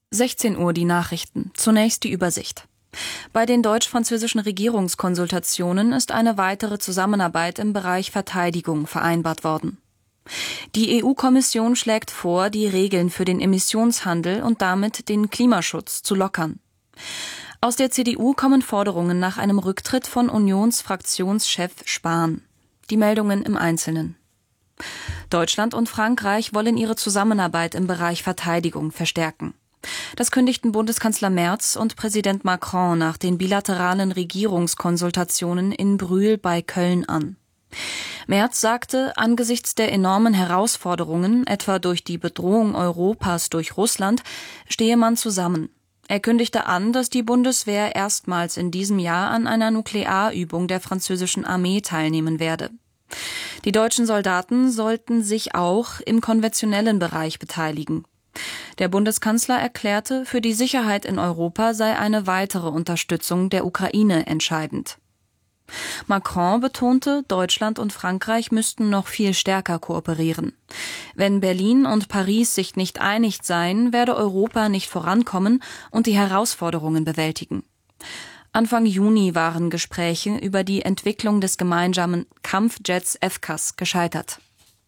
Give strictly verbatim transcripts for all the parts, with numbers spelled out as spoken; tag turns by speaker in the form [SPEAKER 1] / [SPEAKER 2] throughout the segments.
[SPEAKER 1] sechzehn Uhr die Nachrichten. Zunächst die Übersicht. Bei den deutsch-französischen Regierungskonsultationen ist eine weitere Zusammenarbeit im Bereich Verteidigung vereinbart worden. Die E U-Kommission schlägt vor, die Regeln für den Emissionshandel und damit den Klimaschutz zu lockern. Aus der C D U kommen Forderungen nach einem Rücktritt von Unionsfraktionschef Spahn. Die Meldungen im Einzelnen. Deutschland und Frankreich wollen ihre Zusammenarbeit im Bereich Verteidigung verstärken. Das kündigten Bundeskanzler Merz und Präsident Macron nach den bilateralen Regierungskonsultationen in Brühl bei Köln an. Merz sagte, angesichts der enormen Herausforderungen, etwa durch die Bedrohung Europas durch Russland, stehe man zusammen. Er kündigte an, dass die Bundeswehr erstmals in diesem Jahr an einer Nuklearübung der französischen Armee teilnehmen werde. Die deutschen Soldaten sollten sich auch im konventionellen Bereich beteiligen. Der Bundeskanzler erklärte, für die Sicherheit in Europa sei eine weitere Unterstützung der Ukraine entscheidend. Macron betonte, Deutschland und Frankreich müssten noch viel stärker kooperieren. Wenn Berlin und Paris sich nicht einig seien, werde Europa nicht vorankommen und die Herausforderungen bewältigen. Anfang Juni waren Gespräche über die Entwicklung des gemeinsamen Kampfjets F C A S gescheitert.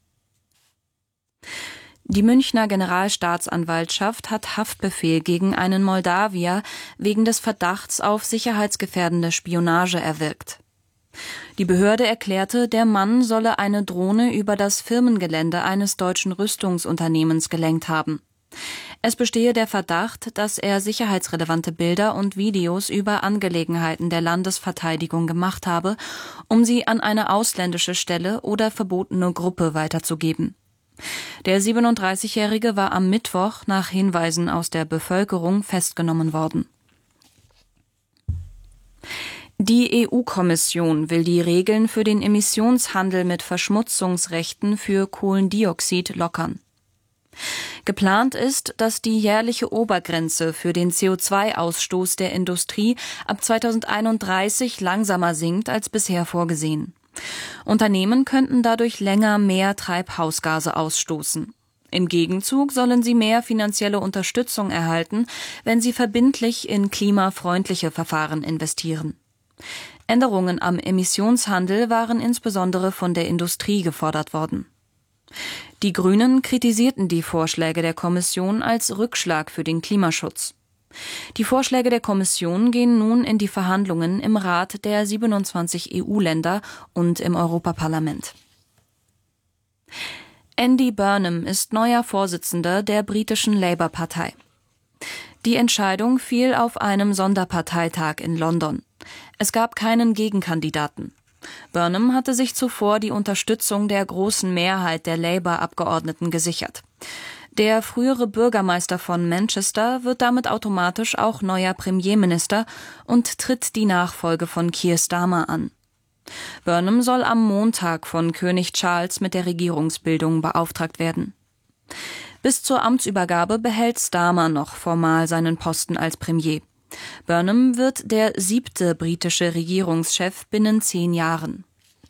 [SPEAKER 1] Die Münchner Generalstaatsanwaltschaft hat Haftbefehl gegen einen Moldawier wegen des Verdachts auf sicherheitsgefährdende Spionage erwirkt. Die Behörde erklärte, der Mann solle eine Drohne über das Firmengelände eines deutschen Rüstungsunternehmens gelenkt haben. Es bestehe der Verdacht, dass er sicherheitsrelevante Bilder und Videos über Angelegenheiten der Landesverteidigung gemacht habe, um sie an eine ausländische Stelle oder verbotene Gruppe weiterzugeben. Der siebenunddreißigjährige war am Mittwoch nach Hinweisen aus der Bevölkerung festgenommen worden. Die E U-Kommission will die Regeln für den Emissionshandel mit Verschmutzungsrechten für Kohlendioxid lockern. Geplant ist, dass die jährliche Obergrenze für den C O zwei Ausstoß der Industrie ab zweitausendeinunddreißig langsamer sinkt als bisher vorgesehen. Unternehmen könnten dadurch länger mehr Treibhausgase ausstoßen. Im Gegenzug sollen sie mehr finanzielle Unterstützung erhalten, wenn sie verbindlich in klimafreundliche Verfahren investieren. Änderungen am Emissionshandel waren insbesondere von der Industrie gefordert worden. Die Grünen kritisierten die Vorschläge der Kommission als Rückschlag für den Klimaschutz. Die Vorschläge der Kommission gehen nun in die Verhandlungen im Rat der siebenundzwanzig E U-Länder und im Europaparlament. Andy Burnham ist neuer Vorsitzender der britischen Labour-Partei. Die Entscheidung fiel auf einem Sonderparteitag in London. Es gab keinen Gegenkandidaten. Burnham hatte sich zuvor die Unterstützung der großen Mehrheit der Labour-Abgeordneten gesichert. Der frühere Bürgermeister von Manchester wird damit automatisch auch neuer Premierminister und tritt die Nachfolge von Keir Starmer an. Burnham soll am Montag von König Charles mit der Regierungsbildung beauftragt werden. Bis zur Amtsübergabe behält Starmer noch formal seinen Posten als Premier. Burnham wird der siebte britische Regierungschef binnen zehn Jahren.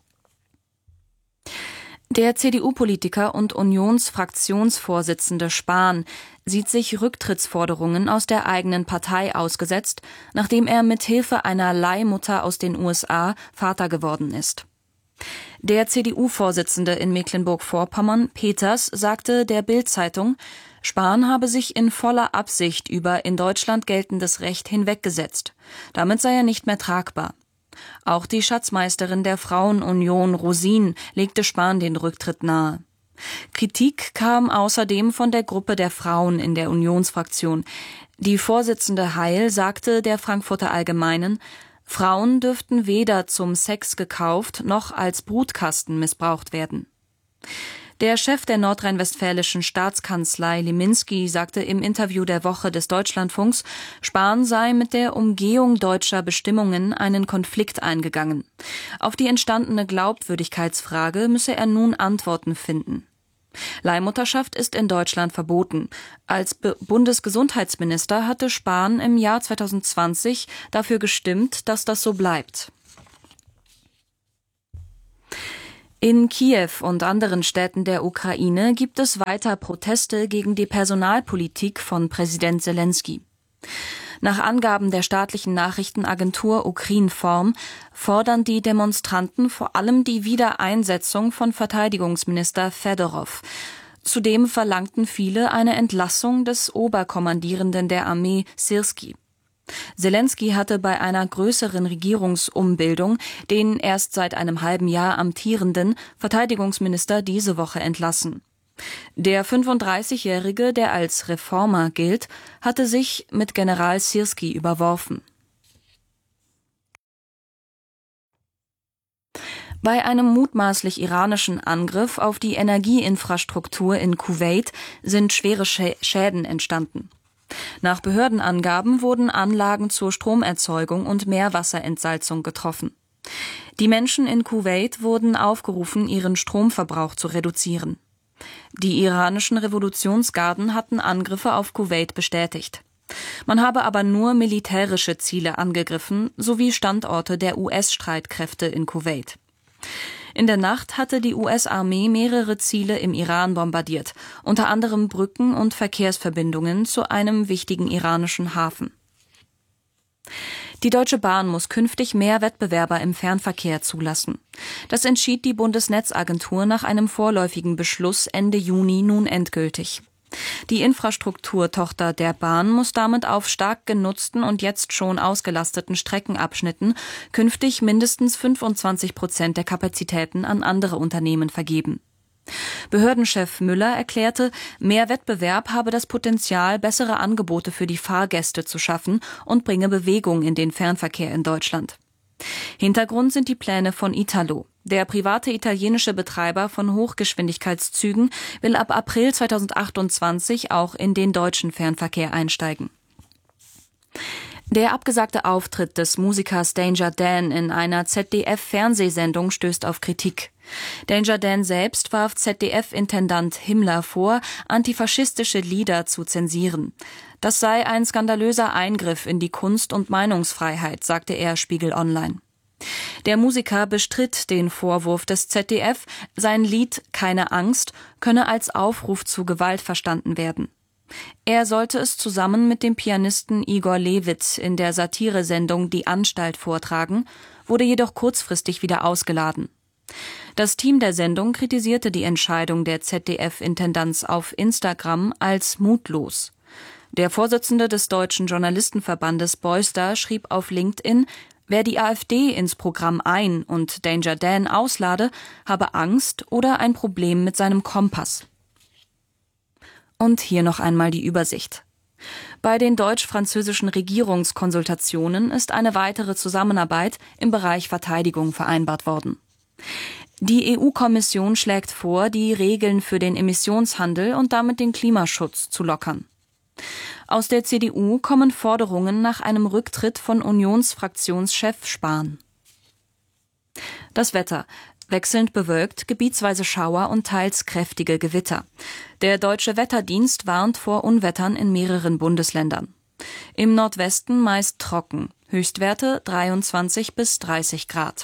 [SPEAKER 1] Der C D U-Politiker und Unionsfraktionsvorsitzende Spahn sieht sich Rücktrittsforderungen aus der eigenen Partei ausgesetzt, nachdem er mithilfe einer Leihmutter aus den U S A Vater geworden ist. Der C D U-Vorsitzende in Mecklenburg-Vorpommern, Peters, sagte der Bild-Zeitung, Spahn habe sich in voller Absicht über in Deutschland geltendes Recht hinweggesetzt. Damit sei er nicht mehr tragbar. Auch die Schatzmeisterin der Frauenunion, Rosin, legte Spahn den Rücktritt nahe. Kritik kam außerdem von der Gruppe der Frauen in der Unionsfraktion. Die Vorsitzende Heil sagte der Frankfurter Allgemeinen, Frauen dürften weder zum Sex gekauft noch als Brutkasten missbraucht werden. Der Chef der nordrhein-westfälischen Staatskanzlei Liminski sagte im Interview der Woche des Deutschlandfunks, Spahn sei mit der Umgehung deutscher Bestimmungen einen Konflikt eingegangen. Auf die entstandene Glaubwürdigkeitsfrage müsse er nun Antworten finden. Leihmutterschaft ist in Deutschland verboten. Als Be- Bundesgesundheitsminister hatte Spahn im Jahr zweitausendzwanzig dafür gestimmt, dass das so bleibt. In Kiew und anderen Städten der Ukraine gibt es weiter Proteste gegen die Personalpolitik von Präsident Selenskyj. Nach Angaben der staatlichen Nachrichtenagentur Ukrinform fordern die Demonstranten vor allem die Wiedereinsetzung von Verteidigungsminister Fedorow. Zudem verlangten viele eine Entlassung des Oberkommandierenden der Armee Syrskij. Selenskyj hatte bei einer größeren Regierungsumbildung den erst seit einem halben Jahr amtierenden Verteidigungsminister diese Woche entlassen. Der fünfunddreißigjährige, der als Reformer gilt, hatte sich mit General Syrskij überworfen. Bei einem mutmaßlich iranischen Angriff auf die Energieinfrastruktur in Kuwait sind schwere Schäden entstanden. Nach Behördenangaben wurden Anlagen zur Stromerzeugung und Meerwasserentsalzung getroffen. Die Menschen in Kuwait wurden aufgerufen, ihren Stromverbrauch zu reduzieren. Die iranischen Revolutionsgarden hatten Angriffe auf Kuwait bestätigt. Man habe aber nur militärische Ziele angegriffen, sowie Standorte der U S-Streitkräfte in Kuwait. In der Nacht hatte die U S-Armee mehrere Ziele im Iran bombardiert, unter anderem Brücken und Verkehrsverbindungen zu einem wichtigen iranischen Hafen. Die Deutsche Bahn muss künftig mehr Wettbewerber im Fernverkehr zulassen. Das entschied die Bundesnetzagentur nach einem vorläufigen Beschluss Ende Juni nun endgültig. Die Infrastrukturtochter der Bahn muss damit auf stark genutzten und jetzt schon ausgelasteten Streckenabschnitten künftig mindestens fünfundzwanzig Prozent der Kapazitäten an andere Unternehmen vergeben. Behördenchef Müller erklärte, mehr Wettbewerb habe das Potenzial, bessere Angebote für die Fahrgäste zu schaffen und bringe Bewegung in den Fernverkehr in Deutschland. Hintergrund sind die Pläne von Italo. Der private italienische Betreiber von Hochgeschwindigkeitszügen will ab April zweitausendachtundzwanzig auch in den deutschen Fernverkehr einsteigen. Der abgesagte Auftritt des Musikers Danger Dan in einer Z D F-Fernsehsendung stößt auf Kritik. Danger Dan selbst warf Z D F-Intendant Himmler vor, antifaschistische Lieder zu zensieren. Das sei ein skandalöser Eingriff in die Kunst- und Meinungsfreiheit, sagte er Spiegel Online. Der Musiker bestritt den Vorwurf des Z D F, sein Lied »Keine Angst« könne als Aufruf zu Gewalt verstanden werden. Er sollte es zusammen mit dem Pianisten Igor Levit in der Satiresendung Die Anstalt vortragen, wurde jedoch kurzfristig wieder ausgeladen. Das Team der Sendung kritisierte die Entscheidung der Z D F-Intendanz auf Instagram als mutlos. Der Vorsitzende des Deutschen Journalistenverbandes Beuster schrieb auf LinkedIn, wer die AfD ins Programm ein- und Danger Dan auslade, habe Angst oder ein Problem mit seinem Kompass. Und hier noch einmal die Übersicht. Bei den deutsch-französischen Regierungskonsultationen ist eine weitere Zusammenarbeit im Bereich Verteidigung vereinbart worden. Die E U-Kommission schlägt vor, die Regeln für den Emissionshandel und damit den Klimaschutz zu lockern. Aus der C D U kommen Forderungen nach einem Rücktritt von Unionsfraktionschef Spahn. Das Wetter. Wechselnd bewölkt, gebietsweise Schauer und teils kräftige Gewitter. Der Deutsche Wetterdienst warnt vor Unwettern in mehreren Bundesländern. Im Nordwesten meist trocken, Höchstwerte dreiundzwanzig bis dreißig Grad.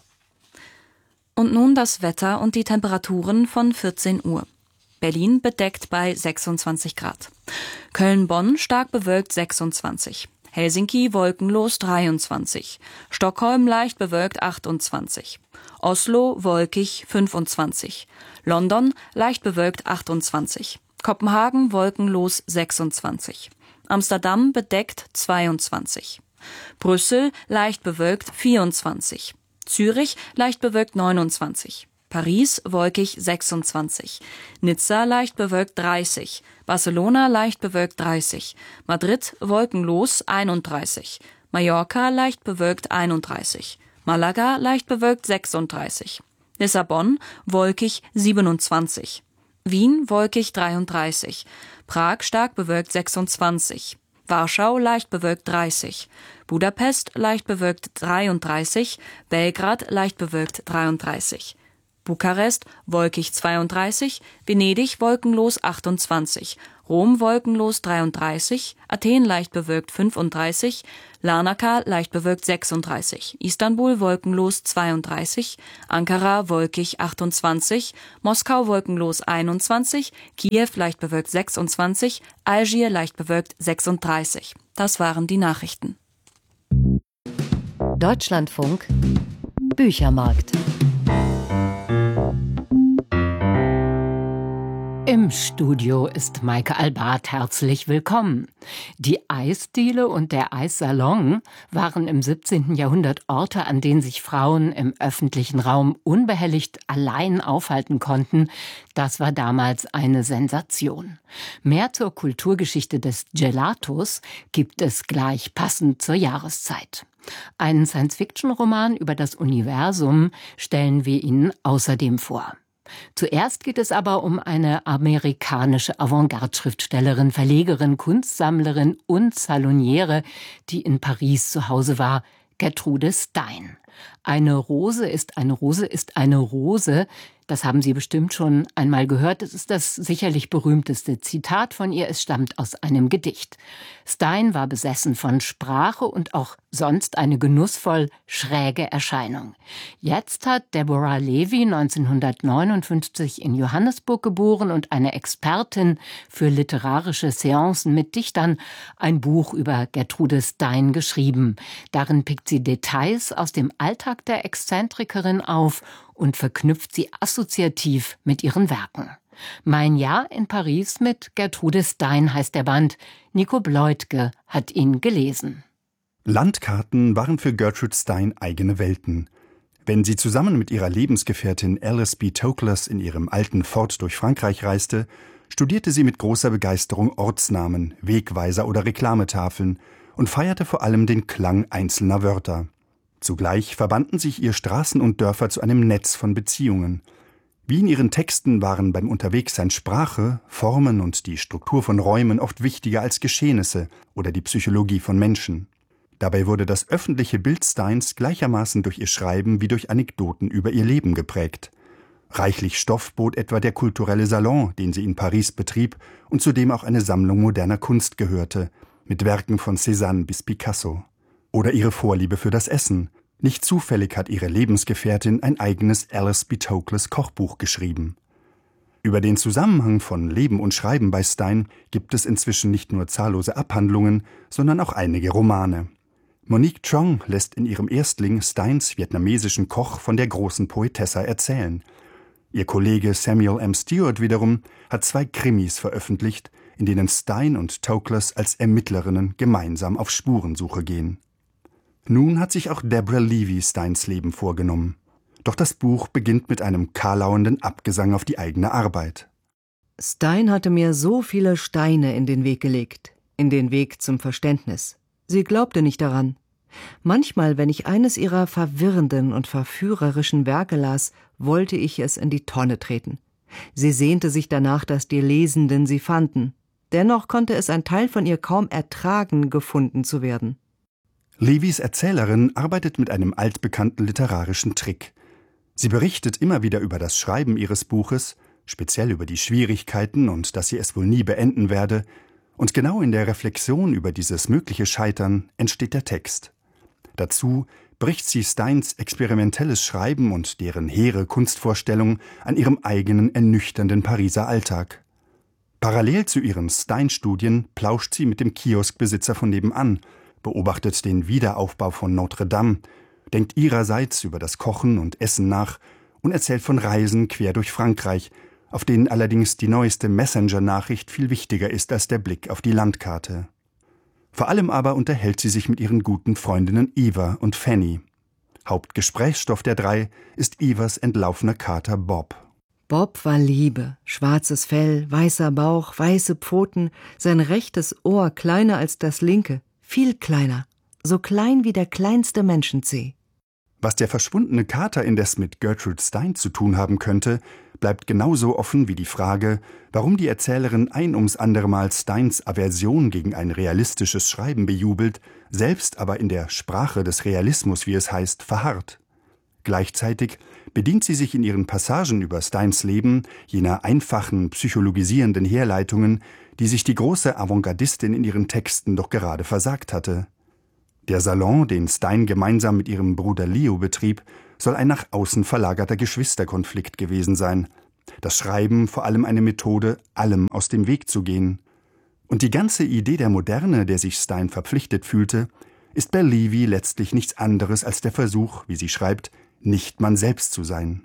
[SPEAKER 1] Und nun das Wetter und die Temperaturen von vierzehn Uhr. Berlin bedeckt bei sechsundzwanzig Grad. Köln-Bonn stark bewölkt sechsundzwanzig. Helsinki wolkenlos dreiundzwanzig. Stockholm leicht bewölkt achtundzwanzig. Oslo wolkig fünfundzwanzig. London leicht bewölkt achtundzwanzig. Kopenhagen wolkenlos sechsundzwanzig. Amsterdam bedeckt zweiundzwanzig. Brüssel leicht bewölkt vierundzwanzig. Zürich leicht bewölkt neunundzwanzig. Paris wolkig sechsundzwanzig. Nizza leicht bewölkt dreißig. Barcelona leicht bewölkt dreißig. Madrid wolkenlos einunddreißig. Mallorca leicht bewölkt einunddreißig. Malaga leicht bewölkt sechsunddreißig. Lissabon wolkig siebenundzwanzig. Wien wolkig dreiunddreißig. Prag stark bewölkt sechsundzwanzig. Warschau leicht bewölkt dreißig. Budapest leicht bewölkt dreiunddreißig. Belgrad leicht bewölkt dreiunddreißig. Bukarest wolkig zweiunddreißig. Venedig wolkenlos achtundzwanzig. Rom wolkenlos dreiunddreißig, Athen leicht bewölkt fünfunddreißig, Larnaca leicht bewölkt sechsunddreißig, Istanbul wolkenlos zweiunddreißig, Ankara wolkig achtundzwanzig, Moskau wolkenlos einundzwanzig, Kiew leicht bewölkt sechsundzwanzig, Algier leicht bewölkt sechsunddreißig. Das waren die Nachrichten.
[SPEAKER 2] Deutschlandfunk Büchermarkt. Im Studio ist Maike Albart. Herzlich willkommen. Die Eisdiele und der Eissalon waren im siebzehnten Jahrhundert Orte, an denen sich Frauen im öffentlichen Raum unbehelligt allein aufhalten konnten. Das war damals eine Sensation. Mehr zur Kulturgeschichte des Gelatos gibt es gleich passend zur Jahreszeit. Einen Science-Fiction-Roman über das Universum stellen wir Ihnen außerdem vor. Zuerst geht es aber um eine amerikanische Avantgarde-Schriftstellerin, Verlegerin, Kunstsammlerin und Saloniere, die in Paris zu Hause war, Gertrude Stein. Eine Rose ist eine Rose ist eine Rose. Das haben Sie bestimmt schon einmal gehört. Es ist das sicherlich berühmteste Zitat von ihr. Es stammt aus einem Gedicht. Stein war besessen von Sprache und auch sonst eine genussvoll schräge Erscheinung. Jetzt hat Deborah Levy neunzehnhundertneunundfünfzig in Johannesburg geboren und eine Expertin für literarische Seancen mit Dichtern ein Buch über Gertrude Stein geschrieben. Darin pickt sie Details aus dem Alltag der Exzentrikerin auf und verknüpft sie assoziativ mit ihren Werken. Mein Jahr in Paris mit Gertrude Stein heißt der Band. Nico Bleutke hat ihn gelesen.
[SPEAKER 3] Landkarten waren für Gertrude Stein eigene Welten. Wenn sie zusammen mit ihrer Lebensgefährtin Alice B. Toklas in ihrem alten Ford durch Frankreich reiste, studierte sie mit großer Begeisterung Ortsnamen, Wegweiser oder Reklametafeln und feierte vor allem den Klang einzelner Wörter. Zugleich verbanden sich ihr Straßen und Dörfer zu einem Netz von Beziehungen. Wie in ihren Texten waren beim Unterwegssein Sprache, Formen und die Struktur von Räumen oft wichtiger als Geschehnisse oder die Psychologie von Menschen. Dabei wurde das öffentliche Bild Steins gleichermaßen durch ihr Schreiben wie durch Anekdoten über ihr Leben geprägt. Reichlich Stoff bot etwa der kulturelle Salon, den sie in Paris betrieb und zu dem auch eine Sammlung moderner Kunst gehörte, mit Werken von Cézanne bis Picasso. Oder ihre Vorliebe für das Essen. Nicht zufällig hat ihre Lebensgefährtin ein eigenes Alice B. Toklas Kochbuch geschrieben. Über den Zusammenhang von Leben und Schreiben bei Stein gibt es inzwischen nicht nur zahllose Abhandlungen, sondern auch einige Romane. Monique Trong lässt in ihrem Erstling Steins vietnamesischen Koch von der großen Poetessa erzählen. Ihr Kollege Samuel M. Stewart wiederum hat zwei Krimis veröffentlicht, in denen Stein und Toklas als Ermittlerinnen gemeinsam auf Spurensuche gehen. Nun hat sich auch Deborah Levy Steins Leben vorgenommen. Doch das Buch beginnt mit einem karlauenden Abgesang auf die eigene Arbeit.
[SPEAKER 4] Stein hatte mir so viele Steine in den Weg gelegt, in den Weg zum Verständnis. Sie glaubte nicht daran. Manchmal, wenn ich eines ihrer verwirrenden und verführerischen Werke las, wollte ich es in die Tonne treten. Sie sehnte sich danach, dass die Lesenden sie fanden. Dennoch konnte es ein Teil von ihr kaum ertragen, gefunden zu werden.
[SPEAKER 3] Levys Erzählerin arbeitet mit einem altbekannten literarischen Trick. Sie berichtet immer wieder über das Schreiben ihres Buches, speziell über die Schwierigkeiten und dass sie es wohl nie beenden werde, und genau in der Reflexion über dieses mögliche Scheitern entsteht der Text. Dazu bricht sie Steins experimentelles Schreiben und deren hehre Kunstvorstellung an ihrem eigenen ernüchternden Pariser Alltag. Parallel zu ihren Stein-Studien plauscht sie mit dem Kioskbesitzer von nebenan, beobachtet den Wiederaufbau von Notre Dame, denkt ihrerseits über das Kochen und Essen nach und erzählt von Reisen quer durch Frankreich, auf denen allerdings die neueste Messenger-Nachricht viel wichtiger ist als der Blick auf die Landkarte. Vor allem aber unterhält sie sich mit ihren guten Freundinnen Eva und Fanny. Hauptgesprächsstoff der drei ist Evas entlaufener Kater Bob.
[SPEAKER 4] Bob war Liebe, schwarzes Fell, weißer Bauch, weiße Pfoten, sein rechtes Ohr kleiner als das linke, viel kleiner, so klein wie der kleinste Menschenzeh.
[SPEAKER 3] Was der verschwundene Kater indes mit Gertrude Stein zu tun haben könnte, bleibt genauso offen wie die Frage, warum die Erzählerin ein ums andere Mal Steins Aversion gegen ein realistisches Schreiben bejubelt, selbst aber in der Sprache des Realismus, wie es heißt, verharrt. Gleichzeitig bedient sie sich in ihren Passagen über Steins Leben jener einfachen, psychologisierenden Herleitungen, die sich die große Avantgardistin in ihren Texten doch gerade versagt hatte. Der Salon, den Stein gemeinsam mit ihrem Bruder Leo betrieb, soll ein nach außen verlagerter Geschwisterkonflikt gewesen sein. Das Schreiben vor allem eine Methode, allem aus dem Weg zu gehen. Und die ganze Idee der Moderne, der sich Stein verpflichtet fühlte, ist bei Levy letztlich nichts anderes als der Versuch, wie sie schreibt, nicht man selbst zu sein.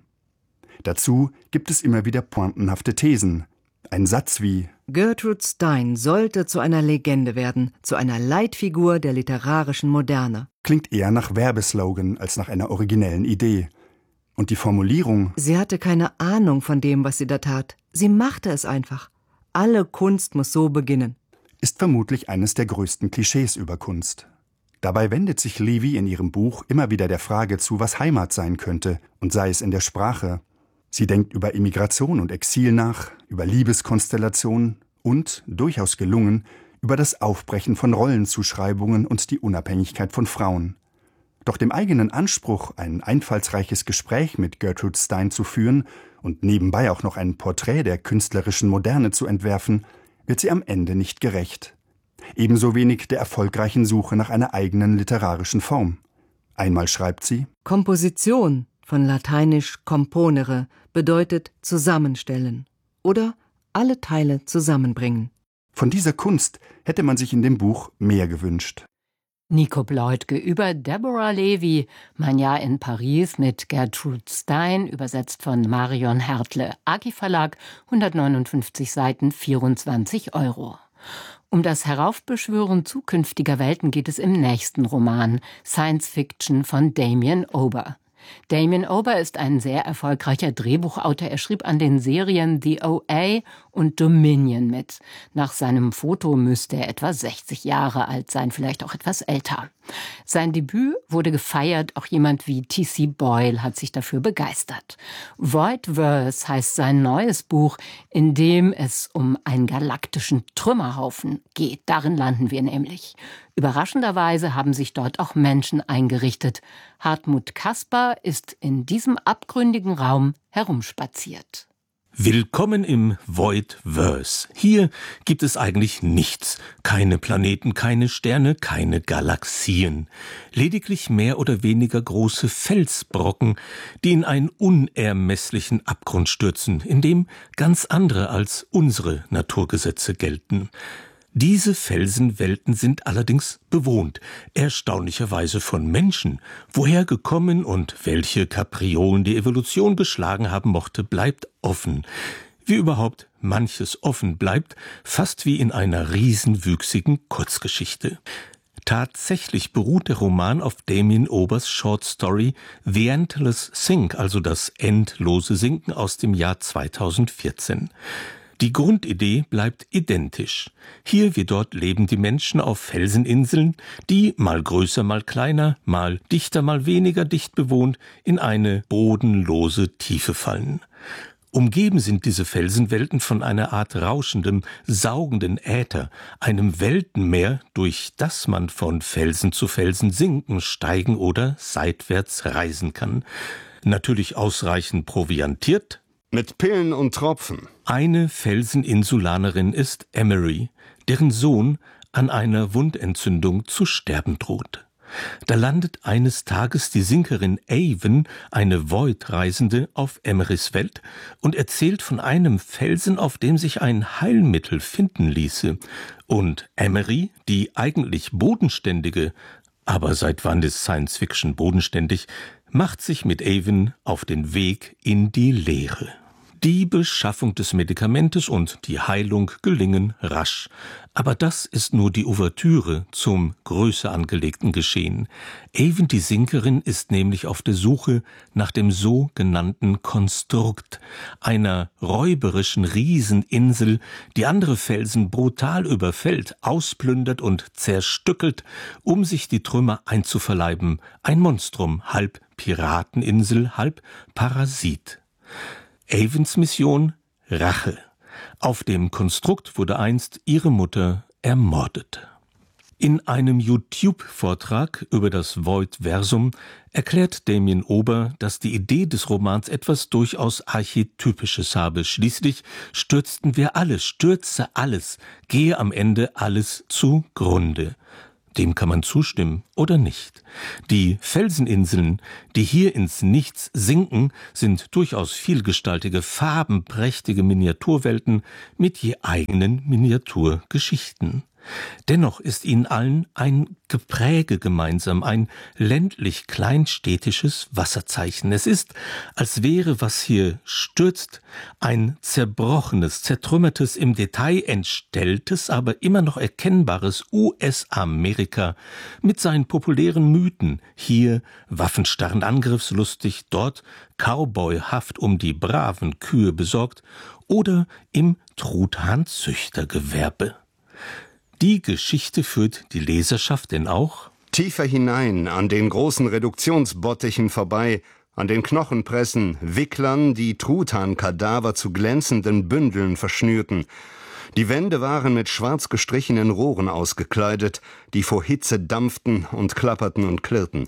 [SPEAKER 3] Dazu gibt es immer wieder pointenhafte Thesen. Ein Satz wie
[SPEAKER 4] Gertrude Stein sollte zu einer Legende werden, zu einer Leitfigur der literarischen Moderne.
[SPEAKER 3] Klingt eher nach Werbeslogan als nach einer originellen Idee. Und die Formulierung
[SPEAKER 4] Sie hatte keine Ahnung von dem, was sie da tat. Sie machte es einfach. Alle Kunst muss so beginnen.
[SPEAKER 3] Ist vermutlich eines der größten Klischees über Kunst. Dabei wendet sich Levy in ihrem Buch immer wieder der Frage zu, was Heimat sein könnte, und sei es in der Sprache. Sie denkt über Immigration und Exil nach, über Liebeskonstellationen und, durchaus gelungen, über das Aufbrechen von Rollenzuschreibungen und die Unabhängigkeit von Frauen. Doch dem eigenen Anspruch, ein einfallsreiches Gespräch mit Gertrude Stein zu führen und nebenbei auch noch ein Porträt der künstlerischen Moderne zu entwerfen, wird sie am Ende nicht gerecht. Ebenso wenig der erfolgreichen Suche nach einer eigenen literarischen Form. Einmal schreibt sie:
[SPEAKER 4] Komposition, von lateinisch componere, bedeutet zusammenstellen oder alle Teile zusammenbringen.
[SPEAKER 3] Von dieser Kunst hätte man sich in dem Buch mehr gewünscht.
[SPEAKER 2] Nico Bleutke über Deborah Levy, Mein Jahr in Paris mit Gertrude Stein, übersetzt von Marion Hertle. Aki Verlag, hundertneunundfünfzig Seiten, vierundzwanzig Euro. Um das Heraufbeschwören zukünftiger Welten geht es im nächsten Roman, Science Fiction von Damien Ober. Damien Ober ist ein sehr erfolgreicher Drehbuchautor. Er schrieb an den Serien The O A und Dominion mit. Nach seinem Foto müsste er etwa sechzig Jahre alt sein, vielleicht auch etwas älter. Sein Debüt wurde gefeiert, auch jemand wie T C Boyle hat sich dafür begeistert. Voidverse heißt sein neues Buch, in dem es um einen galaktischen Trümmerhaufen geht. Darin landen wir nämlich. Überraschenderweise haben sich dort auch Menschen eingerichtet. Hartmut Kasper ist in diesem abgründigen Raum herumspaziert.
[SPEAKER 5] Willkommen im Voidverse. Hier gibt es eigentlich nichts. Keine Planeten, keine Sterne, keine Galaxien. Lediglich mehr oder weniger große Felsbrocken, die in einen unermesslichen Abgrund stürzen, in dem ganz andere als unsere Naturgesetze gelten. Diese Felsenwelten sind allerdings bewohnt, erstaunlicherweise von Menschen. Woher gekommen und welche Kapriolen die Evolution geschlagen haben mochte, bleibt offen. Wie überhaupt manches offen bleibt, fast wie in einer riesenwüchsigen Kurzgeschichte. Tatsächlich beruht der Roman auf Damien Obers Short Story The Endless Sink, also das endlose Sinken aus dem Jahr zweitausendvierzehn. Die Grundidee bleibt identisch. Hier wie dort leben die Menschen auf Felseninseln, die, mal größer, mal kleiner, mal dichter, mal weniger dicht bewohnt, in eine bodenlose Tiefe fallen. Umgeben sind diese Felsenwelten von einer Art rauschendem, saugenden Äther, einem Weltenmeer, durch das man von Felsen zu Felsen sinken, steigen oder seitwärts reisen kann. Natürlich ausreichend proviantiert,
[SPEAKER 6] mit Pillen und Tropfen.
[SPEAKER 5] Eine Felseninsulanerin ist Emery, deren Sohn an einer Wundentzündung zu sterben droht. Da landet eines Tages die Sinkerin Avon, eine Void-Reisende, auf Emerys Welt und erzählt von einem Felsen, auf dem sich ein Heilmittel finden ließe. Und Emery, die eigentlich bodenständige, aber seit wann ist Science Fiction bodenständig, macht sich mit Avon auf den Weg in die Leere. Die Beschaffung des Medikamentes und die Heilung gelingen rasch. Aber das ist nur die Ouvertüre zum größer angelegten Geschehen. Avon die Sinkerin ist nämlich auf der Suche nach dem sogenannten Konstrukt, einer räuberischen Rieseninsel, die andere Felsen brutal überfällt, ausplündert und zerstückelt, um sich die Trümmer einzuverleiben. Ein Monstrum, halb Pirateninsel, halb Parasit. Avons Mission: Rache. Auf dem Konstrukt wurde einst ihre Mutter ermordet. In einem YouTube-Vortrag über das Voidversum erklärt Damien Ober, dass die Idee des Romans etwas durchaus Archetypisches habe. Schließlich stürzten wir alle, stürze alles, gehe am Ende alles zugrunde. Dem kann man zustimmen oder nicht. Die Felseninseln, die hier ins Nichts sinken, sind durchaus vielgestaltige, farbenprächtige Miniaturwelten mit je eigenen Miniaturgeschichten. Dennoch ist ihnen allen ein Gepräge gemeinsam, ein ländlich-kleinstädtisches Wasserzeichen. Es ist, als wäre, was hier stürzt, ein zerbrochenes, zertrümmertes, im Detail entstelltes, aber immer noch erkennbares U S-Amerika mit seinen populären Mythen. Hier waffenstarrend angriffslustig, dort cowboyhaft um die braven Kühe besorgt oder im Truthahnzüchtergewerbe. Die Geschichte führt die Leserschaft denn auch
[SPEAKER 6] tiefer hinein, an den großen Reduktionsbottichen vorbei, an den Knochenpressen, Wicklern, die Truthahnkadaver zu glänzenden Bündeln verschnürten. Die Wände waren mit schwarz gestrichenen Rohren ausgekleidet, die vor Hitze dampften und klapperten und klirrten.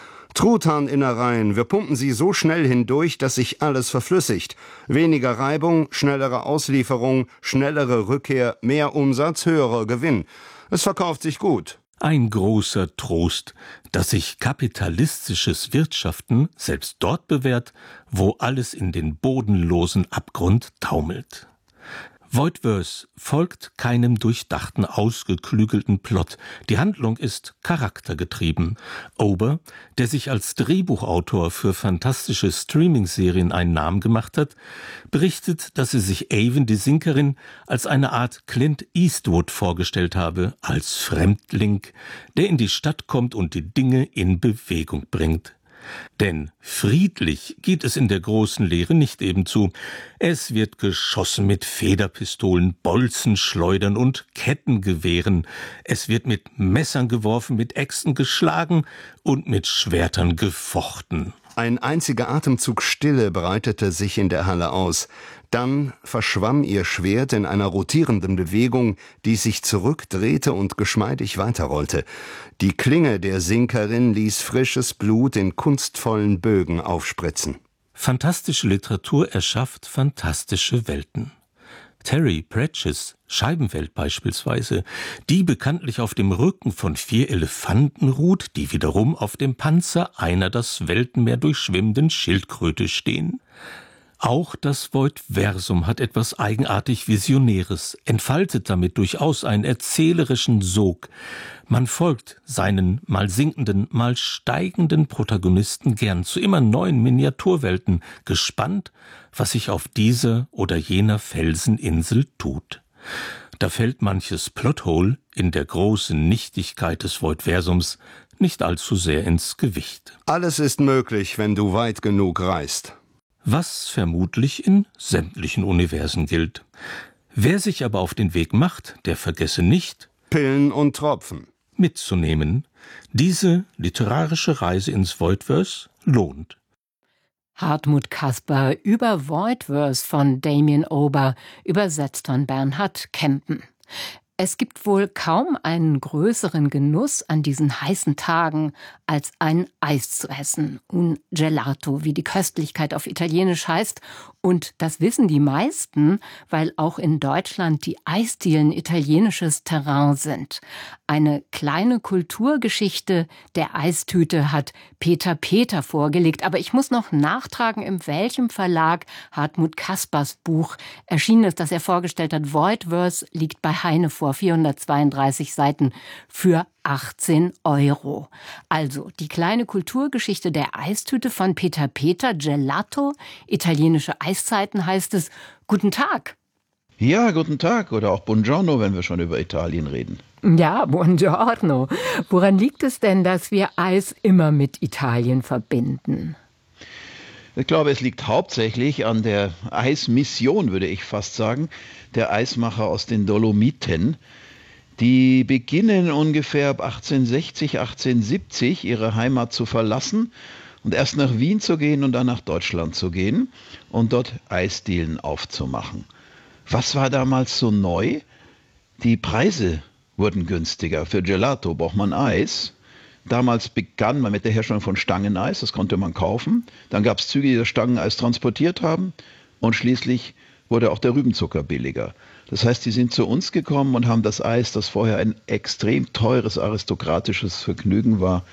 [SPEAKER 6] Truthahninnereien, wir pumpen sie so schnell hindurch, dass sich alles verflüssigt. Weniger Reibung, schnellere Auslieferung, schnellere Rückkehr, mehr Umsatz, höherer Gewinn. Es verkauft sich gut.
[SPEAKER 5] Ein großer Trost, dass sich kapitalistisches Wirtschaften selbst dort bewährt, wo alles in den bodenlosen Abgrund taumelt. Voidverse folgt keinem durchdachten, ausgeklügelten Plot. Die Handlung ist charaktergetrieben. Ober, der sich als Drehbuchautor für fantastische Streaming-Serien einen Namen gemacht hat, berichtet, dass er sich Avon, die Sinkerin, als eine Art Clint Eastwood vorgestellt habe, als Fremdling, der in die Stadt kommt und die Dinge in Bewegung bringt. Denn friedlich geht es in der großen Leere nicht eben zu. Es wird geschossen mit Federpistolen, Bolzenschleudern und Kettengewehren. Es wird mit Messern geworfen, mit Äxten geschlagen und mit Schwertern gefochten.
[SPEAKER 6] Ein einziger Atemzug Stille breitete sich in der Halle aus. Dann verschwamm ihr Schwert in einer rotierenden Bewegung, die sich zurückdrehte und geschmeidig weiterrollte. Die Klinge der Sinkerin ließ frisches Blut in kunstvollen Bögen aufspritzen.
[SPEAKER 5] Fantastische Literatur erschafft fantastische Welten. Terry Pratchett's Scheibenwelt beispielsweise, die bekanntlich auf dem Rücken von vier Elefanten ruht, die wiederum auf dem Panzer einer das Weltenmeer durchschwimmenden Schildkröte stehen. Auch das Voidversum hat etwas eigenartig Visionäres, entfaltet damit durchaus einen erzählerischen Sog. Man folgt seinen mal sinkenden, mal steigenden Protagonisten gern zu immer neuen Miniaturwelten, gespannt, was sich auf dieser oder jener Felseninsel tut. Da fällt manches Plothole in der großen Nichtigkeit des Voidversums nicht allzu sehr ins Gewicht.
[SPEAKER 6] Alles ist möglich, wenn du weit genug reist.
[SPEAKER 5] Was vermutlich in sämtlichen Universen gilt. Wer sich aber auf den Weg macht, der vergesse nicht,
[SPEAKER 6] Pillen und Tropfen
[SPEAKER 5] mitzunehmen. Diese literarische Reise ins Voidverse lohnt.
[SPEAKER 2] Hartmut Kasper über Voidverse von Damien Ober, übersetzt von Bernhard Kempen. Es gibt wohl kaum einen größeren Genuss an diesen heißen Tagen, als ein Eis zu essen. Un gelato, wie die Köstlichkeit auf Italienisch heißt. Und das wissen die meisten, weil auch in Deutschland die Eisdielen italienisches Terrain sind. Eine kleine Kulturgeschichte der Eistüte hat Peter Peter vorgelegt. Aber ich muss noch nachtragen, in welchem Verlag Hartmut Kaspers Buch erschienen ist, das er vorgestellt hat. Voidverse liegt bei Heine vor, vierhundertzweiunddreißig Seiten für achtzehn Euro. Also die kleine Kulturgeschichte der Eistüte von Peter Peter, Gelato, italienische Eiszeiten heißt es. Guten Tag.
[SPEAKER 7] Ja, guten Tag oder auch Buongiorno, wenn wir schon über Italien reden.
[SPEAKER 2] Ja, Buongiorno. Woran liegt es denn, dass wir Eis immer mit Italien verbinden?
[SPEAKER 7] Ich glaube, es liegt hauptsächlich an der Eismission, würde ich fast sagen, der Eismacher aus den Dolomiten. Die beginnen ungefähr ab achtzehnhundertsechzig, achtzehnhundertsiebzig ihre Heimat zu verlassen und erst nach Wien zu gehen und dann nach Deutschland zu gehen und dort Eisdielen aufzumachen. Was war damals so neu? Die Preise wurden günstiger. Für Gelato braucht man Eis. Damals begann man mit der Herstellung von Stangeneis, das konnte man kaufen. Dann gab es Züge, die das Stangeneis transportiert haben und schließlich wurde auch der Rübenzucker billiger. Das heißt, die sind zu uns gekommen und haben das Eis, das vorher ein extrem teures aristokratisches Vergnügen war,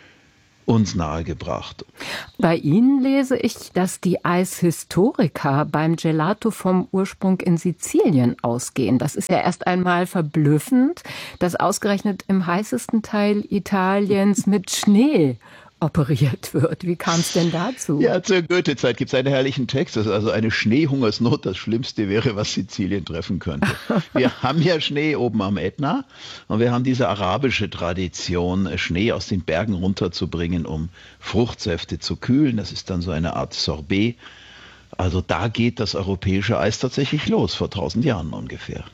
[SPEAKER 7] uns nahegebracht.
[SPEAKER 2] Bei Ihnen lese ich, dass die Eishistoriker beim Gelato vom Ursprung in Sizilien ausgehen. Das ist ja erst einmal verblüffend, dass ausgerechnet im heißesten Teil Italiens mit Schnee operiert wird. Wie kam es denn dazu?
[SPEAKER 7] Ja, zur Goethe-Zeit gibt es einen herrlichen Text. Das ist also eine Schneehungersnot das Schlimmste wäre, was Sizilien treffen könnte. Wir haben ja Schnee oben am Ätna und wir haben diese arabische Tradition, Schnee aus den Bergen runterzubringen, um Fruchtsäfte zu kühlen. Das ist dann so eine Art Sorbet. Also da geht das europäische Eis tatsächlich los, vor tausend Jahren ungefähr.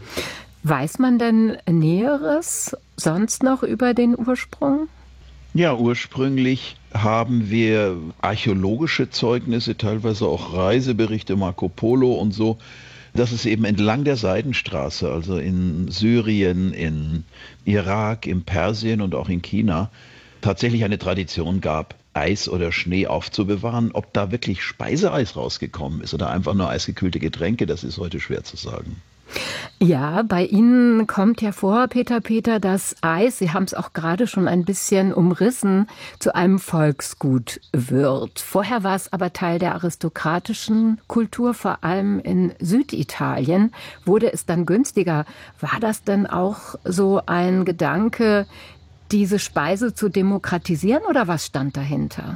[SPEAKER 2] Weiß man denn Näheres sonst noch über den Ursprung?
[SPEAKER 7] Ja, ursprünglich haben wir archäologische Zeugnisse, teilweise auch Reiseberichte, Marco Polo und so, dass es eben entlang der Seidenstraße, also in Syrien, in Irak, in Persien und auch in China, tatsächlich eine Tradition gab, Eis oder Schnee aufzubewahren. Ob da wirklich Speiseeis rausgekommen ist oder einfach nur eisgekühlte Getränke, das ist heute schwer zu sagen.
[SPEAKER 2] Ja, bei Ihnen kommt ja vor, Peter Peter, dass Eis, Sie haben es auch gerade schon ein bisschen umrissen, zu einem Volksgut wird. Vorher war es aber Teil der aristokratischen Kultur, vor allem in Süditalien. Wurde es dann günstiger? War das denn auch so ein Gedanke, diese Speise zu demokratisieren oder was stand dahinter?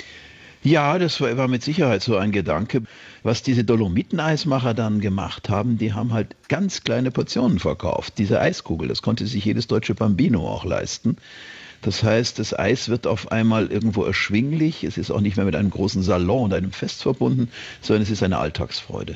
[SPEAKER 7] Ja, das war, war mit Sicherheit so ein Gedanke. Was diese Dolomiteneismacher dann gemacht haben, die haben halt ganz kleine Portionen verkauft. Diese Eiskugel, das konnte sich jedes deutsche Bambino auch leisten. Das heißt, das Eis wird auf einmal irgendwo erschwinglich. Es ist auch nicht mehr mit einem großen Salon und einem Fest verbunden, sondern es ist eine Alltagsfreude.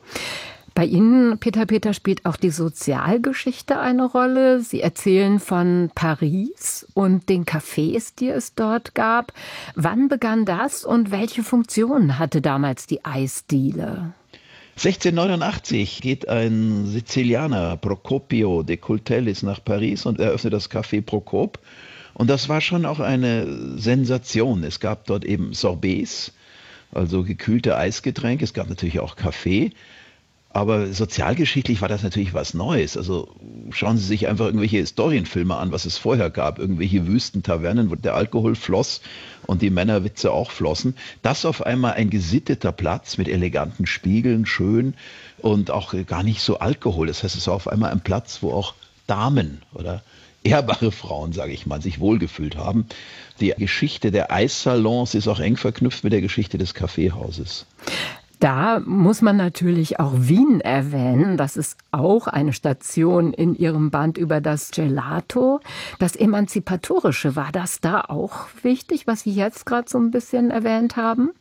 [SPEAKER 2] Bei Ihnen, Peter Peter, spielt auch die Sozialgeschichte eine Rolle. Sie erzählen von Paris und den Cafés, die es dort gab. Wann begann das und welche Funktion hatte damals die Eisdiele?
[SPEAKER 7] sechzehnhundertneunundachtzig geht ein Sizilianer, Procopio de Cultellis, nach Paris und eröffnet das Café Procop. Und das war schon auch eine Sensation. Es gab dort eben Sorbets, also gekühlte Eisgetränke. Es gab natürlich auch Kaffee. Aber sozialgeschichtlich war das natürlich was Neues. Also schauen Sie sich einfach irgendwelche Historienfilme an, was es vorher gab. Irgendwelche Wüstentavernen, wo der Alkohol floss und die Männerwitze auch flossen. Das auf einmal ein gesitteter Platz mit eleganten Spiegeln, schön und auch gar nicht so Alkohol. Das heißt, es war auf einmal ein Platz, wo auch Damen oder ehrbare Frauen, sage ich mal, sich wohlgefühlt haben. Die Geschichte der Eissalons ist auch eng verknüpft mit der Geschichte des Kaffeehauses.
[SPEAKER 2] Da muss man natürlich auch Wien erwähnen. Das ist auch eine Station in Ihrem Band über das Gelato. Das Emanzipatorische, war das da auch wichtig, was Sie jetzt gerade so ein bisschen erwähnt haben?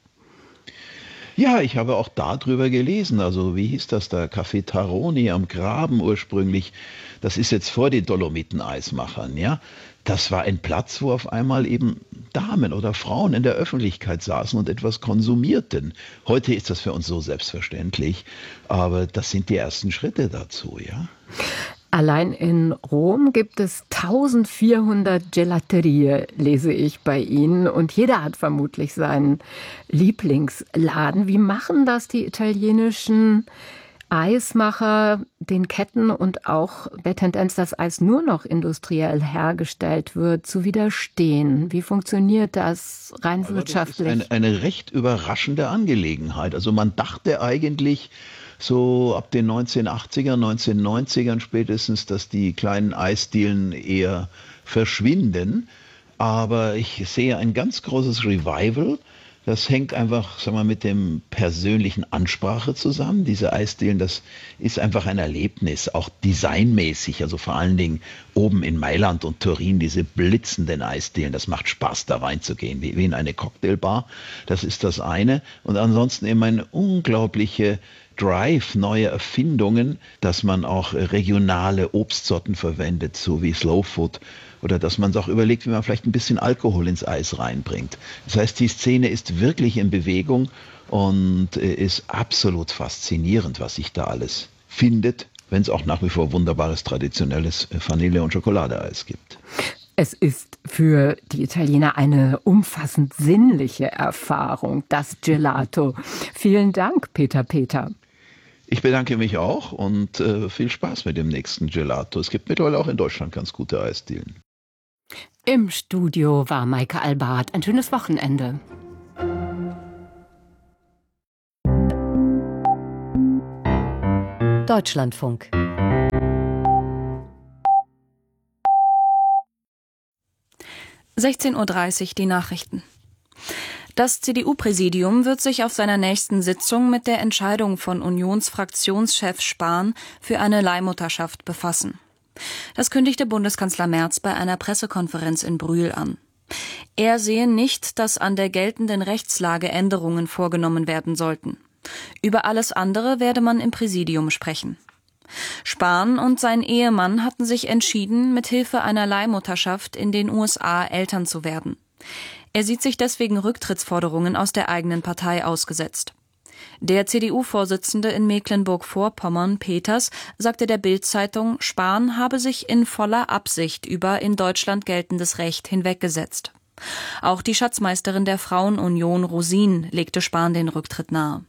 [SPEAKER 7] Ja, ich habe auch darüber gelesen. Also wie hieß das da? Café Taroni am Graben ursprünglich. Das ist jetzt vor den Dolomiteneismachern, ja. Das war ein Platz, wo auf einmal eben Damen oder Frauen in der Öffentlichkeit saßen und etwas konsumierten. Heute ist das für uns so selbstverständlich, aber das sind die ersten Schritte dazu, ja.
[SPEAKER 2] Allein in Rom gibt es eintausendvierhundert Gelaterie, lese ich bei Ihnen. Und jeder hat vermutlich seinen Lieblingsladen. Wie machen das die italienischen Eismacher, den Ketten und auch der Tendenz, dass Eis nur noch industriell hergestellt wird, zu widerstehen? Wie funktioniert das rein
[SPEAKER 7] Aber
[SPEAKER 2] wirtschaftlich?
[SPEAKER 7] Das ist eine, eine recht überraschende Angelegenheit. Also man dachte eigentlich so ab den neunzehnhundertachtzigern, neunzehnhundertneunzigern spätestens, dass die kleinen Eisdielen eher verschwinden. Aber ich sehe ein ganz großes Revival. Das hängt einfach, sagen wir, mit dem persönlichen Ansprache zusammen. Diese Eisdielen, das ist einfach ein Erlebnis, auch designmäßig. Also vor allen Dingen oben in Mailand und Turin, diese blitzenden Eisdielen. Das macht Spaß, da reinzugehen, wie in eine Cocktailbar. Das ist das eine. Und ansonsten eben eine unglaubliche Drive, neue Erfindungen, dass man auch regionale Obstsorten verwendet, so wie Slow Food. Oder dass man sich auch überlegt, wie man vielleicht ein bisschen Alkohol ins Eis reinbringt. Das heißt, die Szene ist wirklich in Bewegung und ist absolut faszinierend, was sich da alles findet, wenn es auch nach wie vor wunderbares, traditionelles Vanille- und Schokoladeeis gibt.
[SPEAKER 2] Es ist für die Italiener eine umfassend sinnliche Erfahrung, das Gelato. Vielen Dank, Peter Peter.
[SPEAKER 7] Ich bedanke mich auch und äh, viel Spaß mit dem nächsten Gelato. Es gibt mittlerweile auch in Deutschland ganz gute Eisdielen.
[SPEAKER 2] Im Studio war Maike Albart. Ein schönes Wochenende.
[SPEAKER 8] Deutschlandfunk.
[SPEAKER 1] sechzehn Uhr dreißig die Nachrichten. Das C D U-Präsidium wird sich auf seiner nächsten Sitzung mit der Entscheidung von Unionsfraktionschef Spahn für eine Leihmutterschaft befassen. Das kündigte Bundeskanzler Merz bei einer Pressekonferenz in Brühl an. Er sehe nicht, dass an der geltenden Rechtslage Änderungen vorgenommen werden sollten. Über alles andere werde man im Präsidium sprechen. Spahn und sein Ehemann hatten sich entschieden, mit Hilfe einer Leihmutterschaft in den U S A Eltern zu werden. Er sieht sich deswegen Rücktrittsforderungen aus der eigenen Partei ausgesetzt. Der C D U-Vorsitzende in Mecklenburg-Vorpommern, Peters, sagte der Bild-Zeitung, Spahn habe sich in voller Absicht über in Deutschland geltendes Recht hinweggesetzt. Auch die Schatzmeisterin der Frauenunion, Rosin, legte Spahn den Rücktritt nahe.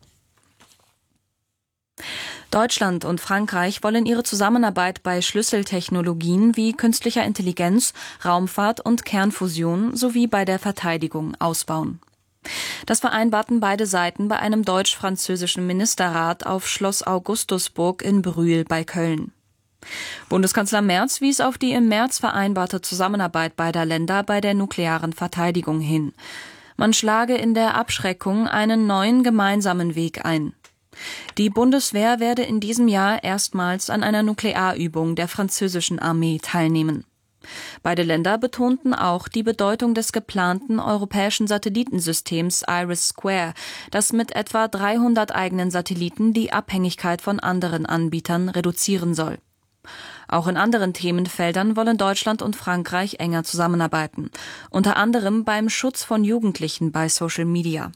[SPEAKER 1] Deutschland und Frankreich wollen ihre Zusammenarbeit bei Schlüsseltechnologien wie künstlicher Intelligenz, Raumfahrt und Kernfusion sowie bei der Verteidigung ausbauen. Das vereinbarten beide Seiten bei einem deutsch-französischen Ministerrat auf Schloss Augustusburg in Brühl bei Köln. Bundeskanzler Merz wies auf die im März vereinbarte Zusammenarbeit beider Länder bei der nuklearen Verteidigung hin. Man schlage in der Abschreckung einen neuen gemeinsamen Weg ein. Die Bundeswehr werde in diesem Jahr erstmals an einer Nuklearübung der französischen Armee teilnehmen. Beide Länder betonten auch die Bedeutung des geplanten europäischen Satellitensystems IRIS-Square, das mit etwa dreihundert eigenen Satelliten die Abhängigkeit von anderen Anbietern reduzieren soll. Auch in anderen Themenfeldern wollen Deutschland und Frankreich enger zusammenarbeiten, unter anderem beim Schutz von Jugendlichen bei Social Media.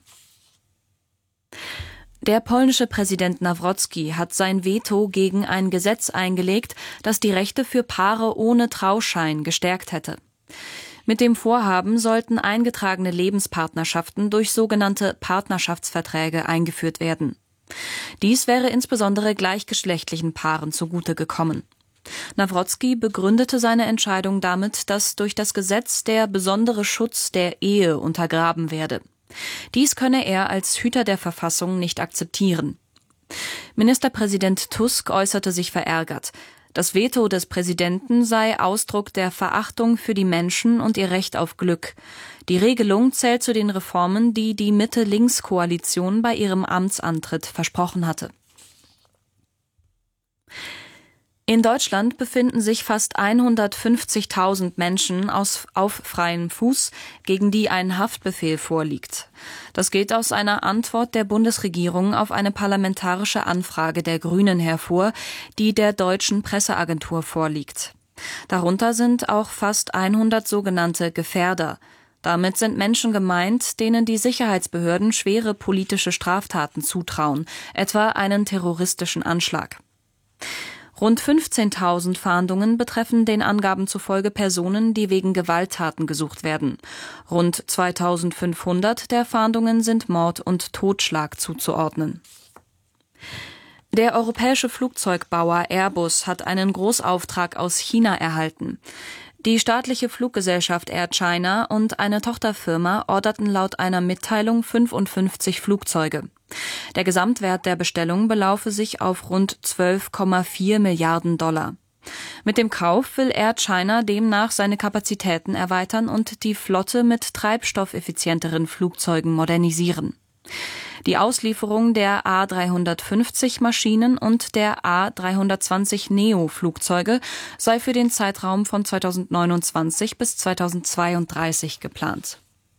[SPEAKER 1] Der polnische Präsident Nawrocki hat sein Veto gegen ein Gesetz eingelegt, das die Rechte für Paare ohne Trauschein gestärkt hätte. Mit dem Vorhaben sollten eingetragene Lebenspartnerschaften durch sogenannte Partnerschaftsverträge eingeführt werden. Dies wäre insbesondere gleichgeschlechtlichen Paaren zugute gekommen. Nawrocki begründete seine Entscheidung damit, dass durch das Gesetz der besondere Schutz der Ehe untergraben werde. Dies könne er als Hüter der Verfassung nicht akzeptieren. Ministerpräsident Tusk äußerte sich verärgert. Das Veto des Präsidenten sei Ausdruck der Verachtung für die Menschen und ihr Recht auf Glück. Die Regelung zählt zu den Reformen, die die Mitte-Links-Koalition bei ihrem Amtsantritt versprochen hatte. In Deutschland befinden sich fast hundertfünfzigtausend Menschen aus, auf freiem Fuß, gegen die ein Haftbefehl vorliegt. Das geht aus einer Antwort der Bundesregierung auf eine parlamentarische Anfrage der Grünen hervor, die der deutschen Presseagentur vorliegt. Darunter sind auch fast hundert sogenannte Gefährder. Damit sind Menschen gemeint, denen die Sicherheitsbehörden schwere politische Straftaten zutrauen, etwa einen terroristischen Anschlag. Rund fünfzehntausend Fahndungen betreffen den Angaben zufolge Personen, die wegen Gewalttaten gesucht werden. Rund zweitausendfünfhundert der Fahndungen sind Mord und Totschlag zuzuordnen. Der europäische Flugzeugbauer Airbus hat einen Großauftrag aus China erhalten. Die staatliche Fluggesellschaft Air China und eine Tochterfirma orderten laut einer Mitteilung fünfundfünfzig Flugzeuge. Der Gesamtwert der Bestellung belaufe sich auf rund zwölf Komma vier Milliarden Dollar. Mit dem Kauf will Air China demnach seine Kapazitäten erweitern und die Flotte mit treibstoffeffizienteren Flugzeugen modernisieren. Die Auslieferung der A dreihundertfünfzig Maschinen und der A dreihundertzwanzig Neo Flugzeuge sei für den Zeitraum von zweitausendneunundzwanzig bis zweitausendzweiunddreißig geplant.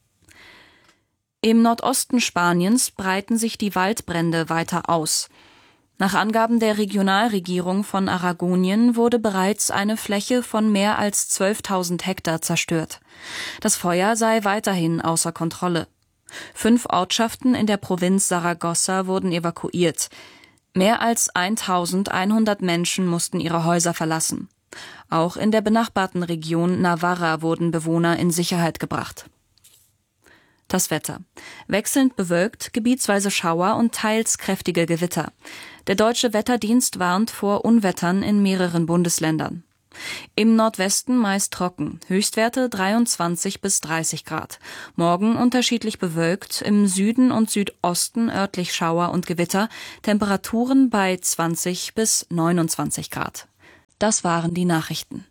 [SPEAKER 1] Im Nordosten Spaniens breiten sich die Waldbrände weiter aus. Nach Angaben der Regionalregierung von Aragonien wurde bereits eine Fläche von mehr als zwölftausend Hektar zerstört. Das Feuer sei weiterhin außer Kontrolle. Fünf Ortschaften in der Provinz Saragossa wurden evakuiert. Mehr als eintausendeinhundert Menschen mussten ihre Häuser verlassen. Auch in der benachbarten Region Navarra wurden Bewohner in Sicherheit gebracht. Das Wetter. Wechselnd bewölkt, gebietsweise Schauer und teils kräftige Gewitter. Der Deutsche Wetterdienst warnt vor Unwettern in mehreren Bundesländern. Im Nordwesten meist trocken, Höchstwerte dreiundzwanzig bis dreißig Grad. Morgen unterschiedlich bewölkt, im Süden und Südosten örtlich Schauer und Gewitter, Temperaturen bei zwanzig bis neunundzwanzig Grad. Das waren die Nachrichten.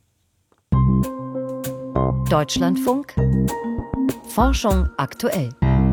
[SPEAKER 8] Deutschlandfunk Forschung aktuell.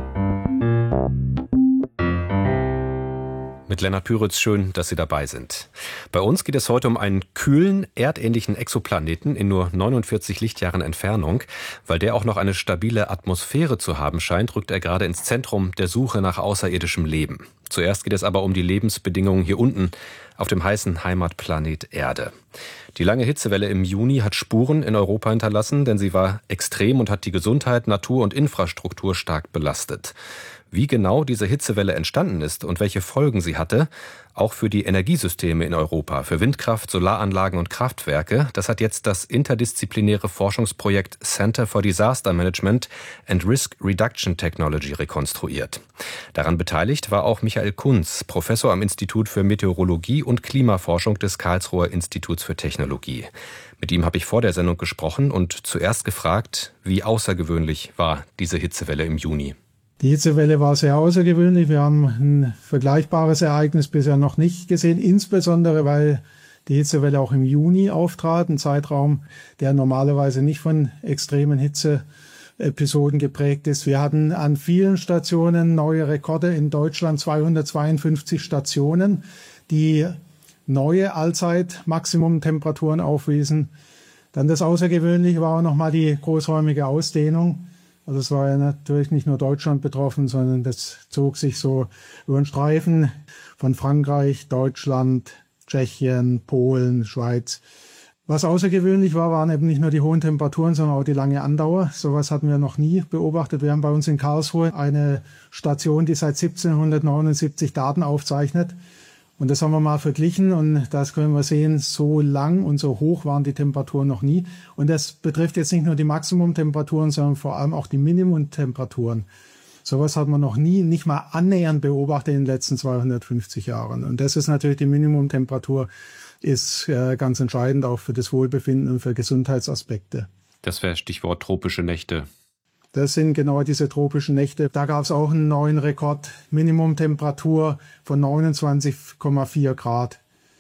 [SPEAKER 9] Mit Lennart Püritz, schön, dass Sie dabei sind. Bei uns geht es heute um einen kühlen, erdähnlichen Exoplaneten in nur neunundvierzig Lichtjahren Entfernung. Weil der auch noch eine stabile Atmosphäre zu haben scheint, rückt er gerade ins Zentrum der Suche nach außerirdischem Leben. Zuerst geht es aber um die Lebensbedingungen hier unten auf dem heißen Heimatplanet Erde. Die lange Hitzewelle im Juni hat Spuren in Europa hinterlassen, denn sie war extrem und hat die Gesundheit, Natur und Infrastruktur stark belastet. Wie genau diese Hitzewelle entstanden ist und welche Folgen sie hatte, auch für die Energiesysteme in Europa, für Windkraft, Solaranlagen und Kraftwerke, das hat jetzt das interdisziplinäre Forschungsprojekt Center for Disaster Management and Risk Reduction Technology rekonstruiert. Daran beteiligt war auch Michael Kunz, Professor am Institut für Meteorologie und Klimaforschung des Karlsruher Instituts für Technologie. Mit ihm habe ich vor der Sendung gesprochen und zuerst gefragt, wie außergewöhnlich war diese Hitzewelle im Juni.
[SPEAKER 10] Die Hitzewelle war sehr außergewöhnlich. Wir haben ein vergleichbares Ereignis bisher noch nicht gesehen, insbesondere weil die Hitzewelle auch im Juni auftrat, ein Zeitraum, der normalerweise nicht von extremen Hitzeepisoden geprägt ist. Wir hatten an vielen Stationen neue Rekorde, in Deutschland zweihundertzweiundfünfzig Stationen, die neue Allzeit-Maximumtemperaturen aufwiesen. Dann das Außergewöhnliche war auch nochmal die großräumige Ausdehnung. Also es war ja natürlich nicht nur Deutschland betroffen, sondern das zog sich so über einen Streifen von Frankreich, Deutschland, Tschechien, Polen, Schweiz. Was außergewöhnlich war, waren eben nicht nur die hohen Temperaturen, sondern auch die lange Andauer. Sowas hatten wir noch nie beobachtet. Wir haben bei uns in Karlsruhe eine Station, die seit siebzehnhundertneunundsiebzig Daten aufzeichnet. Und das haben wir mal verglichen und das können wir sehen, so lang und so hoch waren die Temperaturen noch nie. Und das betrifft jetzt nicht nur die Maximumtemperaturen, sondern vor allem auch die Minimumtemperaturen. Sowas hat man noch nie, nicht mal annähernd beobachtet in den letzten zweihundertfünfzig Jahren. Und das ist natürlich, die Minimumtemperatur ist äh, ganz entscheidend auch für das Wohlbefinden und für Gesundheitsaspekte.
[SPEAKER 9] Das wäre Stichwort tropische Nächte.
[SPEAKER 10] Das sind genau diese tropischen Nächte. Da gab es auch einen neuen Rekord, Minimumtemperatur von neunundzwanzig Komma vier Grad.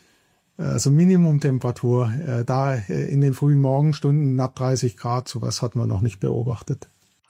[SPEAKER 10] Also Minimumtemperatur, äh, da in den frühen Morgenstunden knapp dreißig Grad, sowas hat man noch nicht beobachtet.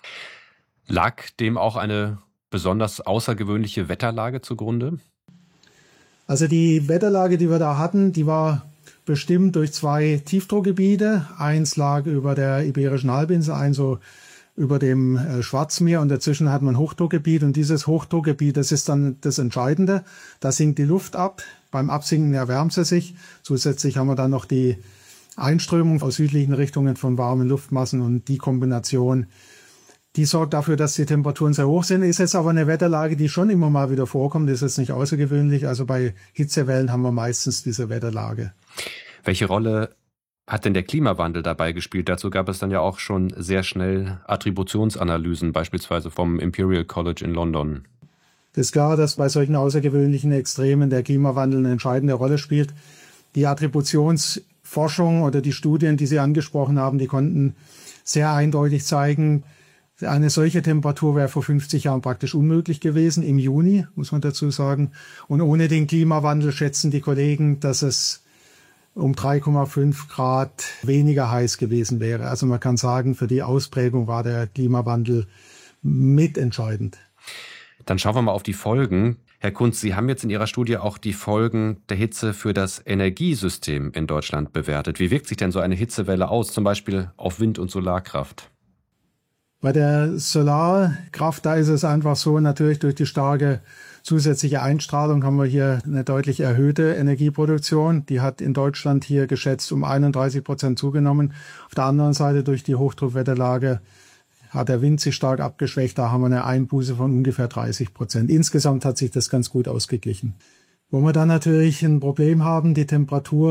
[SPEAKER 9] Lag dem auch eine besonders außergewöhnliche Wetterlage zugrunde?
[SPEAKER 10] Also die Wetterlage, die wir da hatten, die war bestimmt durch zwei Tiefdruckgebiete. Eins lag über der Iberischen Halbinsel, eins so über dem äh, Schwarzmeer und dazwischen hat man ein Hochdruckgebiet und dieses Hochdruckgebiet, das ist dann das Entscheidende. Da sinkt die Luft ab, beim Absinken erwärmt sie sich. Zusätzlich haben wir dann noch die Einströmung aus südlichen Richtungen von warmen Luftmassen und die Kombination, die sorgt dafür, dass die Temperaturen sehr hoch sind. Ist jetzt aber eine Wetterlage, die schon immer mal wieder vorkommt, ist jetzt nicht außergewöhnlich. Also bei Hitzewellen haben wir meistens diese Wetterlage.
[SPEAKER 9] Welche Rolle hat denn der Klimawandel dabei gespielt? Dazu gab es dann ja auch schon sehr schnell Attributionsanalysen, beispielsweise vom Imperial College in London.
[SPEAKER 10] Das ist klar, dass bei solchen außergewöhnlichen Extremen der Klimawandel eine entscheidende Rolle spielt. Die Attributionsforschung oder die Studien, die Sie angesprochen haben, die konnten sehr eindeutig zeigen, eine solche Temperatur wäre vor fünfzig Jahren praktisch unmöglich gewesen, im Juni, muss man dazu sagen. Und ohne den Klimawandel schätzen die Kollegen, dass es um drei Komma fünf Grad weniger heiß gewesen wäre. Also man kann sagen, für die Ausprägung war der Klimawandel mitentscheidend.
[SPEAKER 9] Dann schauen wir mal auf die Folgen. Herr Kunz, Sie haben jetzt in Ihrer Studie auch die Folgen der Hitze für das Energiesystem in Deutschland bewertet. Wie wirkt sich denn so eine Hitzewelle aus, zum Beispiel auf Wind- und Solarkraft?
[SPEAKER 10] Bei der Solarkraft, da ist es einfach so, natürlich durch die starke zusätzliche Einstrahlung haben wir hier eine deutlich erhöhte Energieproduktion. Die hat in Deutschland hier geschätzt um einunddreißig Prozent zugenommen. Auf der anderen Seite durch die Hochdruckwetterlage hat der Wind sich stark abgeschwächt. Da haben wir eine Einbuße von ungefähr dreißig Prozent. Insgesamt hat sich das ganz gut ausgeglichen. Wo wir dann natürlich ein Problem haben, die Temperatur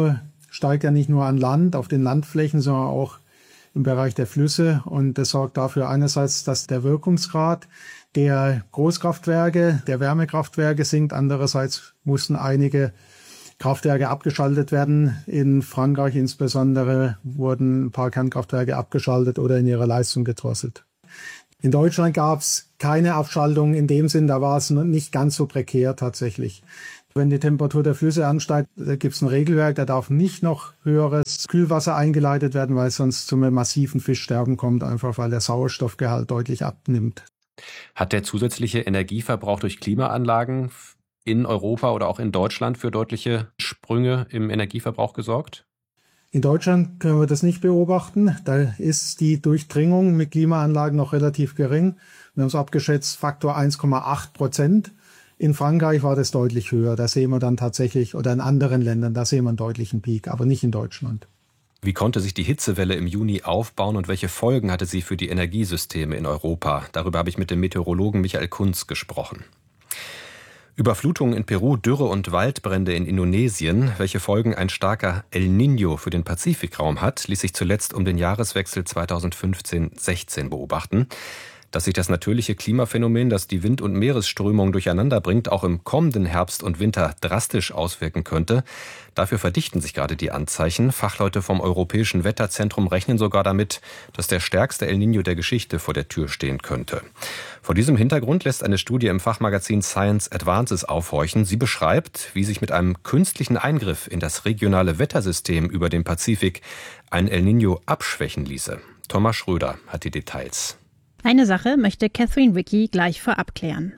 [SPEAKER 10] steigt ja nicht nur an Land, auf den Landflächen, sondern auch im Bereich der Flüsse. Und das sorgt dafür einerseits, dass der Wirkungsgrad der Großkraftwerke, der Wärmekraftwerke sinkt. Andererseits mussten einige Kraftwerke abgeschaltet werden. In Frankreich insbesondere wurden ein paar Kernkraftwerke abgeschaltet oder in ihrer Leistung gedrosselt. In Deutschland gab es keine Abschaltung in dem Sinn, da war es nicht ganz so prekär tatsächlich. Wenn die Temperatur der Flüsse ansteigt, da gibt es ein Regelwerk, da darf nicht noch höheres Kühlwasser eingeleitet werden, weil es sonst zu einem massiven Fischsterben kommt, einfach weil der Sauerstoffgehalt deutlich abnimmt.
[SPEAKER 9] Hat der zusätzliche Energieverbrauch durch Klimaanlagen in Europa oder auch in Deutschland für deutliche Sprünge im Energieverbrauch gesorgt?
[SPEAKER 10] In Deutschland können wir das nicht beobachten. Da ist die Durchdringung mit Klimaanlagen noch relativ gering. Wir haben es abgeschätzt, Faktor eins Komma acht Prozent. In Frankreich war das deutlich höher. Da sehen wir dann tatsächlich, oder in anderen Ländern, da sehen wir einen deutlichen Peak, aber nicht in Deutschland.
[SPEAKER 9] Wie konnte sich die Hitzewelle im Juni aufbauen und welche Folgen hatte sie für die Energiesysteme in Europa? Darüber habe ich mit dem Meteorologen Michael Kunz gesprochen. Überflutungen in Peru, Dürre und Waldbrände in Indonesien, welche Folgen ein starker El Niño für den Pazifikraum hat, ließ sich zuletzt um den Jahreswechsel zweitausendfünfzehn sechzehn beobachten. Dass sich das natürliche Klimaphänomen, das die Wind- und Meeresströmung durcheinander bringt, auch im kommenden Herbst und Winter drastisch auswirken könnte. Dafür verdichten sich gerade die Anzeichen. Fachleute vom Europäischen Wetterzentrum rechnen sogar damit, dass der stärkste El Niño der Geschichte vor der Tür stehen könnte. Vor diesem Hintergrund lässt eine Studie im Fachmagazin Science Advances aufhorchen. Sie beschreibt, wie sich mit einem künstlichen Eingriff in das regionale Wettersystem über den Pazifik ein El Niño abschwächen ließe. Thomas Schröder hat die Details.
[SPEAKER 11] Eine Sache möchte Catherine Rickey gleich vorab klären.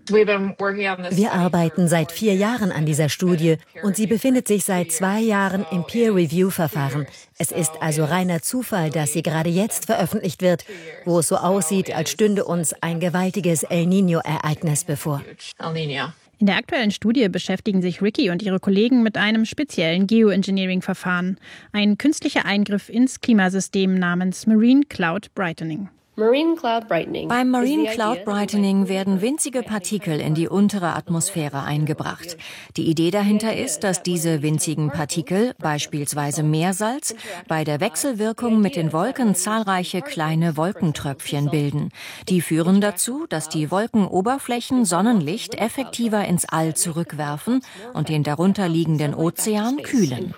[SPEAKER 12] Wir arbeiten seit vier Jahren an dieser Studie und sie befindet sich seit zwei Jahren im Peer-Review-Verfahren. Es ist also reiner Zufall, dass sie gerade jetzt veröffentlicht wird, wo es so aussieht, als stünde uns ein gewaltiges El Niño-Ereignis bevor.
[SPEAKER 11] In der aktuellen Studie beschäftigen sich Rickey und ihre Kollegen mit einem speziellen Geoengineering-Verfahren, ein künstlicher Eingriff ins Klimasystem namens Marine Cloud Brightening.
[SPEAKER 13] Beim Marine Cloud Brightening werden winzige Partikel in die untere Atmosphäre eingebracht. Die Idee dahinter ist, dass diese winzigen Partikel, beispielsweise Meersalz, bei der Wechselwirkung mit den Wolken zahlreiche kleine Wolkentröpfchen bilden. Die führen dazu, dass die Wolkenoberflächen Sonnenlicht effektiver ins All zurückwerfen und den darunter liegenden Ozean kühlen.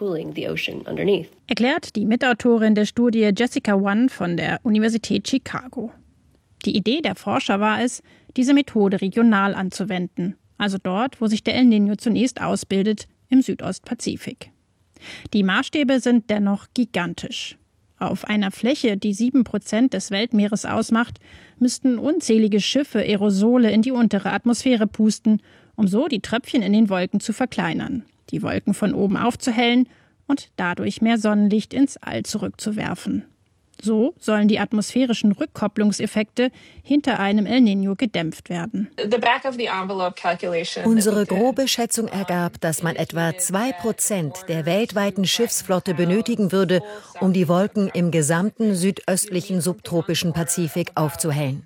[SPEAKER 11] Erklärt die Mitautorin der Studie Jessica Wan von der Universität Chicago. Die Idee der Forscher war es, diese Methode regional anzuwenden, also dort, wo sich der El Niño zunächst ausbildet, im Südostpazifik. Die Maßstäbe sind dennoch gigantisch. Auf einer Fläche, die sieben Prozent des Weltmeeres ausmacht, müssten unzählige Schiffe Aerosole in die untere Atmosphäre pusten, um so die Tröpfchen in den Wolken zu verkleinern, die Wolken von oben aufzuhellen und dadurch mehr Sonnenlicht ins All zurückzuwerfen. So sollen die atmosphärischen Rückkopplungseffekte hinter einem El Niño gedämpft werden.
[SPEAKER 12] Unsere grobe Schätzung ergab, dass man etwa zwei Prozent der weltweiten Schiffsflotte benötigen würde, um die Wolken im gesamten südöstlichen subtropischen Pazifik aufzuhellen.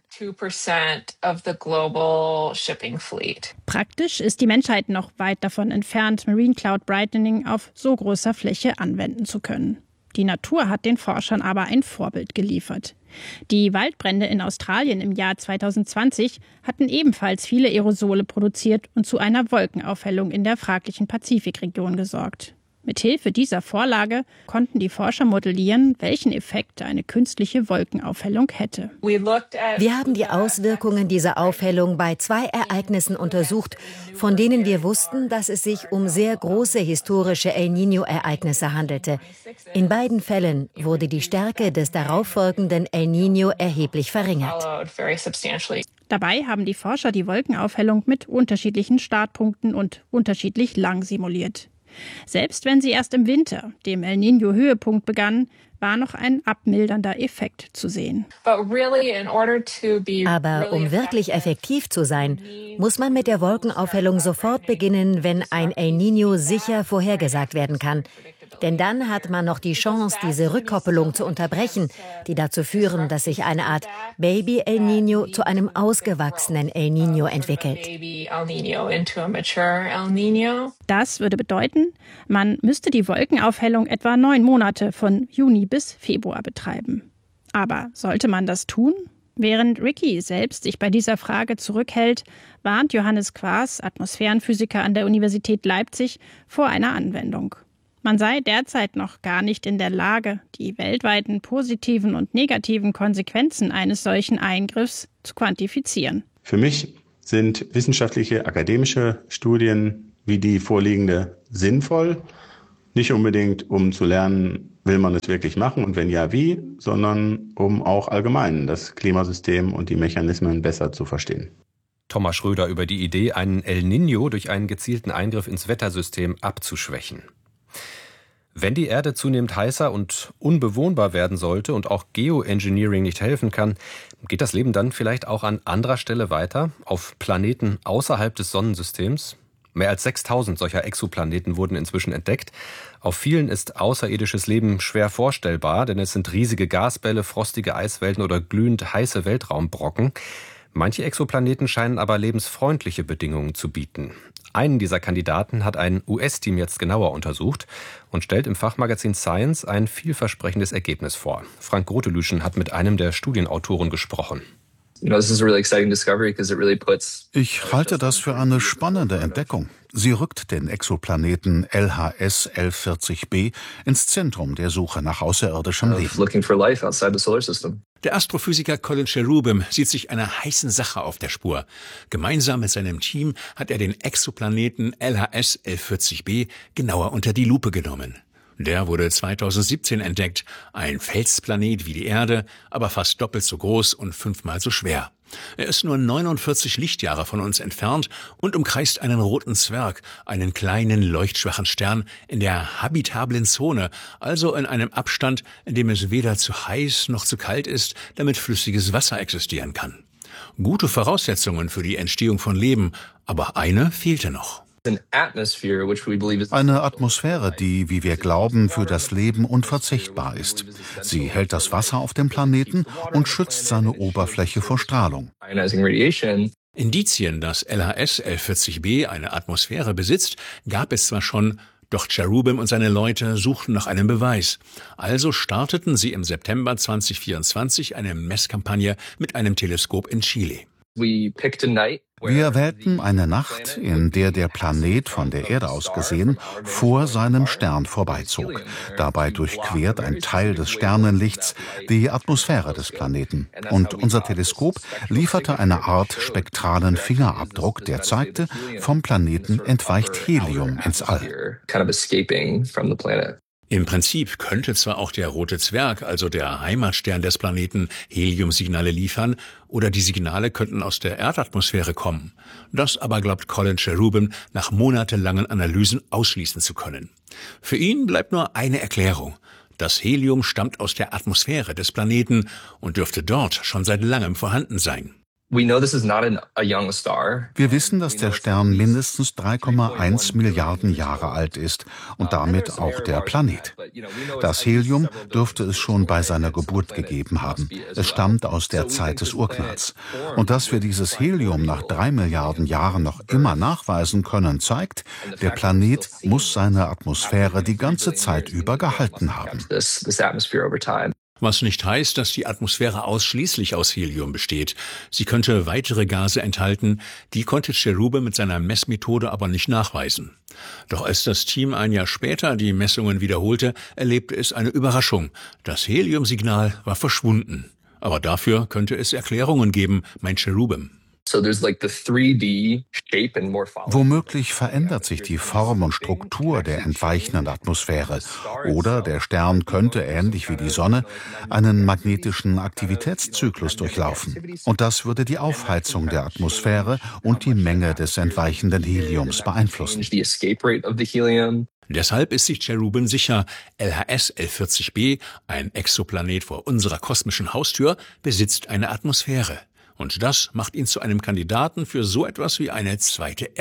[SPEAKER 11] Praktisch ist die Menschheit noch weit davon entfernt, Marine Cloud Brightening auf so großer Fläche anwenden zu können. Die Natur hat den Forschern aber ein Vorbild geliefert. Die Waldbrände in Australien im Jahr zweitausendzwanzig hatten ebenfalls viele Aerosole produziert und zu einer Wolkenaufhellung in der fraglichen Pazifikregion gesorgt. Mithilfe dieser Vorlage konnten die Forscher modellieren, welchen Effekt eine künstliche Wolkenaufhellung hätte.
[SPEAKER 12] Wir haben die Auswirkungen dieser Aufhellung bei zwei Ereignissen untersucht, von denen wir wussten, dass es sich um sehr große historische El Niño-Ereignisse handelte. In beiden Fällen wurde die Stärke des darauffolgenden El Niño erheblich verringert.
[SPEAKER 11] Dabei haben die Forscher die Wolkenaufhellung mit unterschiedlichen Startpunkten und unterschiedlich lang simuliert. Selbst wenn sie erst im Winter, dem El Niño-Höhepunkt, begann, war noch ein abmildernder Effekt zu sehen.
[SPEAKER 12] Aber um wirklich effektiv zu sein, muss man mit der Wolkenaufhellung sofort beginnen, wenn ein El Niño sicher vorhergesagt werden kann. Denn dann hat man noch die Chance, diese Rückkoppelung zu unterbrechen, die dazu führen, dass sich eine Art Baby El Niño zu einem ausgewachsenen El Niño entwickelt.
[SPEAKER 11] Das würde bedeuten, man müsste die Wolkenaufhellung etwa neun Monate von Juni bis Februar betreiben. Aber sollte man das tun? Während Ricky selbst sich bei dieser Frage zurückhält, warnt Johannes Quaas, Atmosphärenphysiker an der Universität Leipzig, vor einer Anwendung. Man sei derzeit noch gar nicht in der Lage, die weltweiten positiven und negativen Konsequenzen eines solchen Eingriffs zu quantifizieren.
[SPEAKER 14] Für mich sind wissenschaftliche, akademische Studien wie die vorliegende sinnvoll. Nicht unbedingt, um zu lernen, will man es wirklich machen und wenn ja, wie, sondern um auch allgemein das Klimasystem und die Mechanismen besser zu verstehen.
[SPEAKER 9] Thomas Schröder über die Idee, einen El Niño durch einen gezielten Eingriff ins Wettersystem abzuschwächen. Wenn die Erde zunehmend heißer und unbewohnbar werden sollte und auch Geoengineering nicht helfen kann, geht das Leben dann vielleicht auch an anderer Stelle weiter, auf Planeten außerhalb des Sonnensystems? Mehr als sechstausend solcher Exoplaneten wurden inzwischen entdeckt. Auf vielen ist außerirdisches Leben schwer vorstellbar, denn es sind riesige Gasbälle, frostige Eiswelten oder glühend heiße Weltraumbrocken. Manche Exoplaneten scheinen aber lebensfreundliche Bedingungen zu bieten. Einen dieser Kandidaten hat ein U S-Team jetzt genauer untersucht und stellt im Fachmagazin Science ein vielversprechendes Ergebnis vor. Frank Grotelüschen hat mit einem der Studienautoren gesprochen.
[SPEAKER 15] Ich halte das für eine spannende Entdeckung. Sie rückt den Exoplaneten L H S L vierzig b ins Zentrum der Suche nach außerirdischem Leben.
[SPEAKER 16] Der Astrophysiker Colin Cherubim sieht sich einer heißen Sache auf der Spur. Gemeinsam mit seinem Team hat er den Exoplaneten L H S L vierzig b genauer unter die Lupe genommen. Der wurde zweitausendsiebzehn entdeckt, ein Felsplanet wie die Erde, aber fast doppelt so groß und fünfmal so schwer. Er ist nur neunundvierzig Lichtjahre von uns entfernt und umkreist einen roten Zwerg, einen kleinen leuchtschwachen Stern in der habitablen Zone, also in einem Abstand, in dem es weder zu heiß noch zu kalt ist, damit flüssiges Wasser existieren kann. Gute Voraussetzungen für die Entstehung von Leben, aber eine fehlte noch.
[SPEAKER 15] Eine Atmosphäre, die, wie wir glauben, für das Leben unverzichtbar ist. Sie hält das Wasser auf dem Planeten und schützt seine Oberfläche vor Strahlung.
[SPEAKER 16] Indizien, dass L H S L vierzig b eine Atmosphäre besitzt, gab es zwar schon, doch Cherubim und seine Leute suchten nach einem Beweis. Also starteten sie im September zweitausendvierundzwanzig eine Messkampagne mit einem Teleskop in Chile.
[SPEAKER 15] Wir wählten eine Nacht, in der der Planet von der Erde aus gesehen vor seinem Stern vorbeizog. Dabei durchquert ein Teil des Sternenlichts die Atmosphäre des Planeten. Und unser Teleskop lieferte eine Art spektralen Fingerabdruck, der zeigte, vom Planeten entweicht Helium ins All.
[SPEAKER 16] Im Prinzip könnte zwar auch der rote Zwerg, also der Heimatstern des Planeten, Heliumsignale liefern, oder die Signale könnten aus der Erdatmosphäre kommen. Das aber glaubt Colin Cherubim nach monatelangen Analysen ausschließen zu können. Für ihn bleibt nur eine Erklärung. Das Helium stammt aus der Atmosphäre des Planeten und dürfte dort schon seit langem vorhanden sein.
[SPEAKER 15] Wir wissen, dass der Stern mindestens drei Komma eins Milliarden Jahre alt ist und damit auch der Planet. Das Helium dürfte es schon bei seiner Geburt gegeben haben. Es stammt aus der Zeit des Urknalls. Und dass wir dieses Helium nach drei Milliarden Jahren noch immer nachweisen können, zeigt, der Planet muss seine Atmosphäre die ganze Zeit über gehalten haben.
[SPEAKER 16] Was nicht heißt, dass die Atmosphäre ausschließlich aus Helium besteht. Sie könnte weitere Gase enthalten, die konnte Cherubim mit seiner Messmethode aber nicht nachweisen. Doch als das Team ein Jahr später die Messungen wiederholte, erlebte es eine Überraschung. Das Heliumsignal war verschwunden. Aber dafür könnte es Erklärungen geben, meint Cherubim.
[SPEAKER 15] Womöglich verändert sich die Form und Struktur der entweichenden Atmosphäre. Oder der Stern könnte, ähnlich wie die Sonne, einen magnetischen Aktivitätszyklus durchlaufen. Und das würde die Aufheizung der Atmosphäre und die Menge des entweichenden Heliums beeinflussen.
[SPEAKER 16] Deshalb ist sich Cherubim sicher, L H S L vierzig b, ein Exoplanet vor unserer kosmischen Haustür, besitzt eine Atmosphäre. Und das macht ihn zu einem Kandidaten für so etwas wie eine zweite Erde.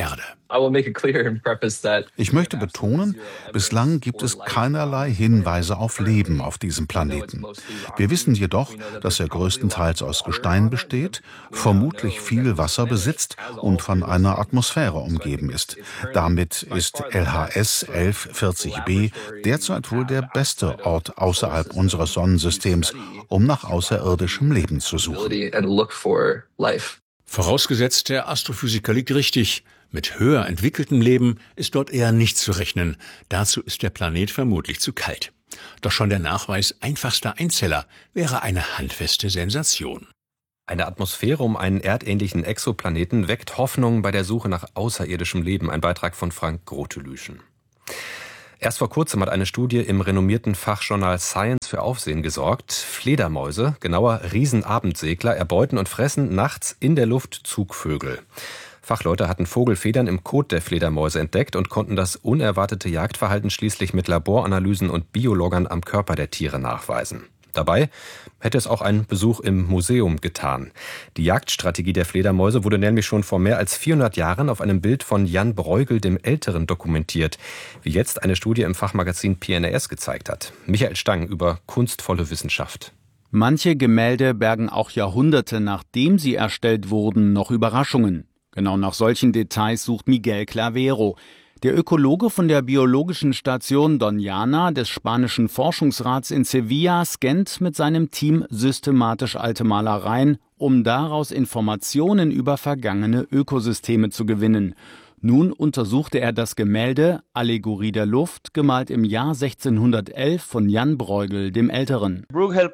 [SPEAKER 15] Ich möchte betonen, bislang gibt es keinerlei Hinweise auf Leben auf diesem Planeten. Wir wissen jedoch, dass er größtenteils aus Gestein besteht, vermutlich viel Wasser besitzt und von einer Atmosphäre umgeben ist. Damit ist L H S elf vierzig b derzeit wohl der beste Ort außerhalb unseres Sonnensystems, um nach außerirdischem Leben zu suchen.
[SPEAKER 16] Vorausgesetzt, der Astrophysiker liegt richtig. Mit höher entwickeltem Leben ist dort eher nicht zu rechnen. Dazu ist der Planet vermutlich zu kalt. Doch schon der Nachweis einfachster Einzeller wäre eine handfeste Sensation.
[SPEAKER 9] Eine Atmosphäre um einen erdähnlichen Exoplaneten weckt Hoffnung bei der Suche nach außerirdischem Leben. Ein Beitrag von Frank Grotelüschen. Erst vor kurzem hat eine Studie im renommierten Fachjournal Science für Aufsehen gesorgt. Fledermäuse, genauer Riesenabendsegler, erbeuten und fressen nachts in der Luft Zugvögel. Fachleute hatten Vogelfedern im Kot der Fledermäuse entdeckt und konnten das unerwartete Jagdverhalten schließlich mit Laboranalysen und Biologgern am Körper der Tiere nachweisen. Dabei hätte es auch ein Besuch im Museum getan. Die Jagdstrategie der Fledermäuse wurde nämlich schon vor mehr als vierhundert Jahren auf einem Bild von Jan Bruegel dem Älteren dokumentiert, wie jetzt eine Studie im Fachmagazin P N A S gezeigt hat. Michael Stang über kunstvolle Wissenschaft.
[SPEAKER 17] Manche Gemälde bergen auch Jahrhunderte, nachdem sie erstellt wurden, noch Überraschungen. Genau nach solchen Details sucht Miguel Clavero. Der Ökologe von der biologischen Station Doñana des spanischen Forschungsrats in Sevilla scannt mit seinem Team systematisch alte Malereien, um daraus Informationen über vergangene Ökosysteme zu gewinnen. Nun untersuchte er das Gemälde Allegorie der Luft, gemalt im Jahr sechzehnhundertelf von Jan Bruegel dem Älteren.
[SPEAKER 18] Bruegel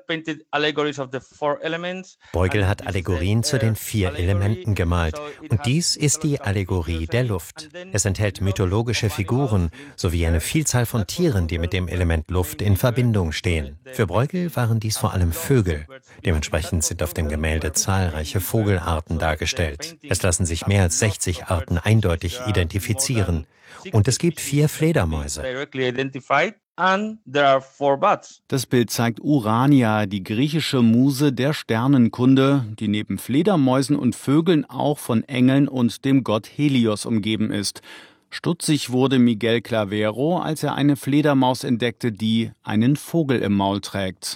[SPEAKER 18] hat Allegorien zu den vier Elementen gemalt. Und dies ist die Allegorie der Luft. Es enthält mythologische Figuren sowie eine Vielzahl von Tieren, die mit dem Element Luft in Verbindung stehen. Für Bruegel waren dies vor allem Vögel. Dementsprechend sind auf dem Gemälde zahlreiche Vogelarten dargestellt. Es lassen sich mehr als sechzig Arten eindeutig identifizieren. Und es gibt vier Fledermäuse.
[SPEAKER 17] Das Bild zeigt Urania, die griechische Muse der Sternenkunde, die neben Fledermäusen und Vögeln auch von Engeln und dem Gott Helios umgeben ist. Stutzig wurde Miguel Clavero, als er eine Fledermaus entdeckte, die einen Vogel im Maul trägt.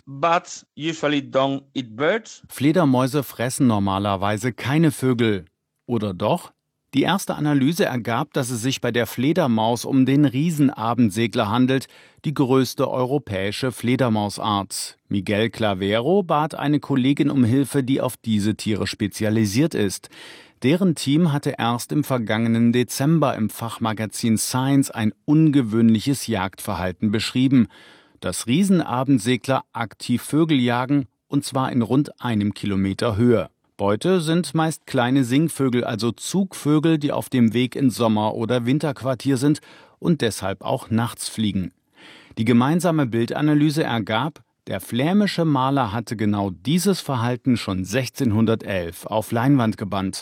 [SPEAKER 17] Fledermäuse fressen normalerweise keine Vögel. Oder doch? Die erste Analyse ergab, dass es sich bei der Fledermaus um den Riesenabendsegler handelt, die größte europäische Fledermausart. Miguel Clavero bat eine Kollegin um Hilfe, die auf diese Tiere spezialisiert ist. Deren Team hatte erst im vergangenen Dezember im Fachmagazin Science ein ungewöhnliches Jagdverhalten beschrieben. Dass Riesenabendsegler aktiv Vögel jagen, und zwar in rund einem Kilometer Höhe. Beute sind meist kleine Singvögel, also Zugvögel, die auf dem Weg ins Sommer- oder Winterquartier sind und deshalb auch nachts fliegen. Die gemeinsame Bildanalyse ergab, der flämische Maler hatte genau dieses Verhalten schon sechzehnhundertelf auf Leinwand gebannt.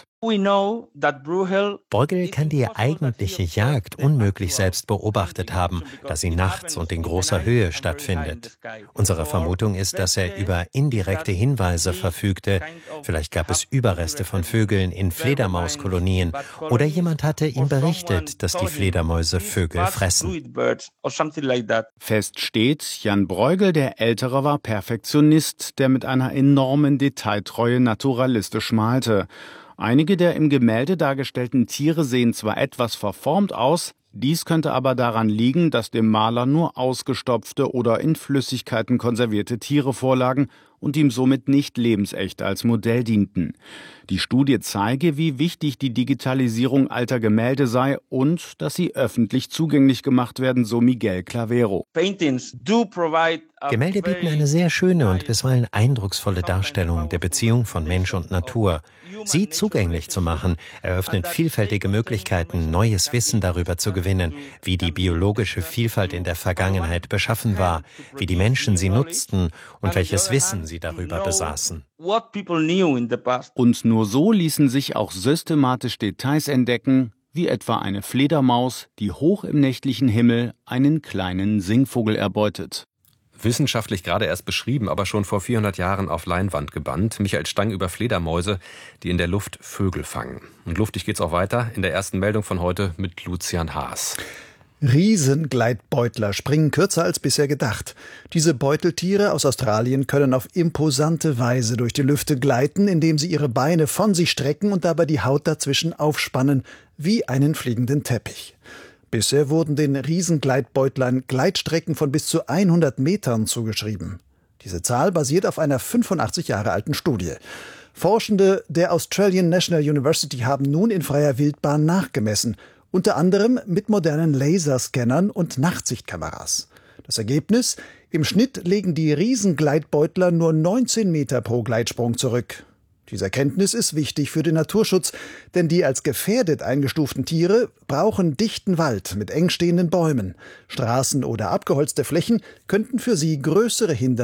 [SPEAKER 18] Bruegel kann die eigentliche Jagd unmöglich selbst beobachtet haben, da sie nachts und in großer Höhe stattfindet. Unsere Vermutung ist, dass er über indirekte Hinweise verfügte. Vielleicht gab es Überreste von Vögeln in Fledermauskolonien oder jemand hatte ihm berichtet, dass die Fledermäuse Vögel fressen.
[SPEAKER 17] Fest steht, Jan Bruegel der Ältere war Perfektionist, der mit einer enormen Detailtreue naturalistisch malte. Einige der im Gemälde dargestellten Tiere sehen zwar etwas verformt aus, dies könnte aber daran liegen, dass dem Maler nur ausgestopfte oder in Flüssigkeiten konservierte Tiere vorlagen und ihm somit nicht lebensecht als Modell dienten. Die Studie zeige, wie wichtig die Digitalisierung alter Gemälde sei und dass sie öffentlich zugänglich gemacht werden, so Miguel Clavero.
[SPEAKER 18] Gemälde bieten eine sehr schöne und bisweilen eindrucksvolle Darstellung der Beziehung von Mensch und Natur. Sie zugänglich zu machen, eröffnet vielfältige Möglichkeiten, neues Wissen darüber zu gewinnen, wie die biologische Vielfalt in der Vergangenheit beschaffen war, wie die Menschen sie nutzten und welches Wissen sie darüber besaßen.
[SPEAKER 17] Und nur so ließen sich auch systematisch Details entdecken, wie etwa eine Fledermaus, die hoch im nächtlichen Himmel einen kleinen Singvogel erbeutet.
[SPEAKER 9] Wissenschaftlich gerade erst beschrieben, aber schon vor vierhundert Jahren auf Leinwand gebannt. Michael Stang über Fledermäuse, die in der Luft Vögel fangen. Und luftig geht's auch weiter in der ersten Meldung von heute mit Lucian Haas.
[SPEAKER 19] Riesengleitbeutler springen kürzer als bisher gedacht. Diese Beuteltiere aus Australien können auf imposante Weise durch die Lüfte gleiten, indem sie ihre Beine von sich strecken und dabei die Haut dazwischen aufspannen, wie einen fliegenden Teppich. Bisher wurden den Riesengleitbeutlern Gleitstrecken von bis zu hundert Metern zugeschrieben. Diese Zahl basiert auf einer fünfundachtzig Jahre alten Studie. Forschende der Australian National University haben nun in freier Wildbahn nachgemessen, unter anderem mit modernen Laserscannern und Nachtsichtkameras. Das Ergebnis? Im Schnitt legen die Riesengleitbeutler nur neunzehn Meter pro Gleitsprung zurück. Diese Erkenntnis ist wichtig für den Naturschutz, denn die als gefährdet eingestuften Tiere brauchen dichten Wald mit eng stehenden Bäumen. Straßen oder abgeholzte Flächen könnten für sie größere Hindernisse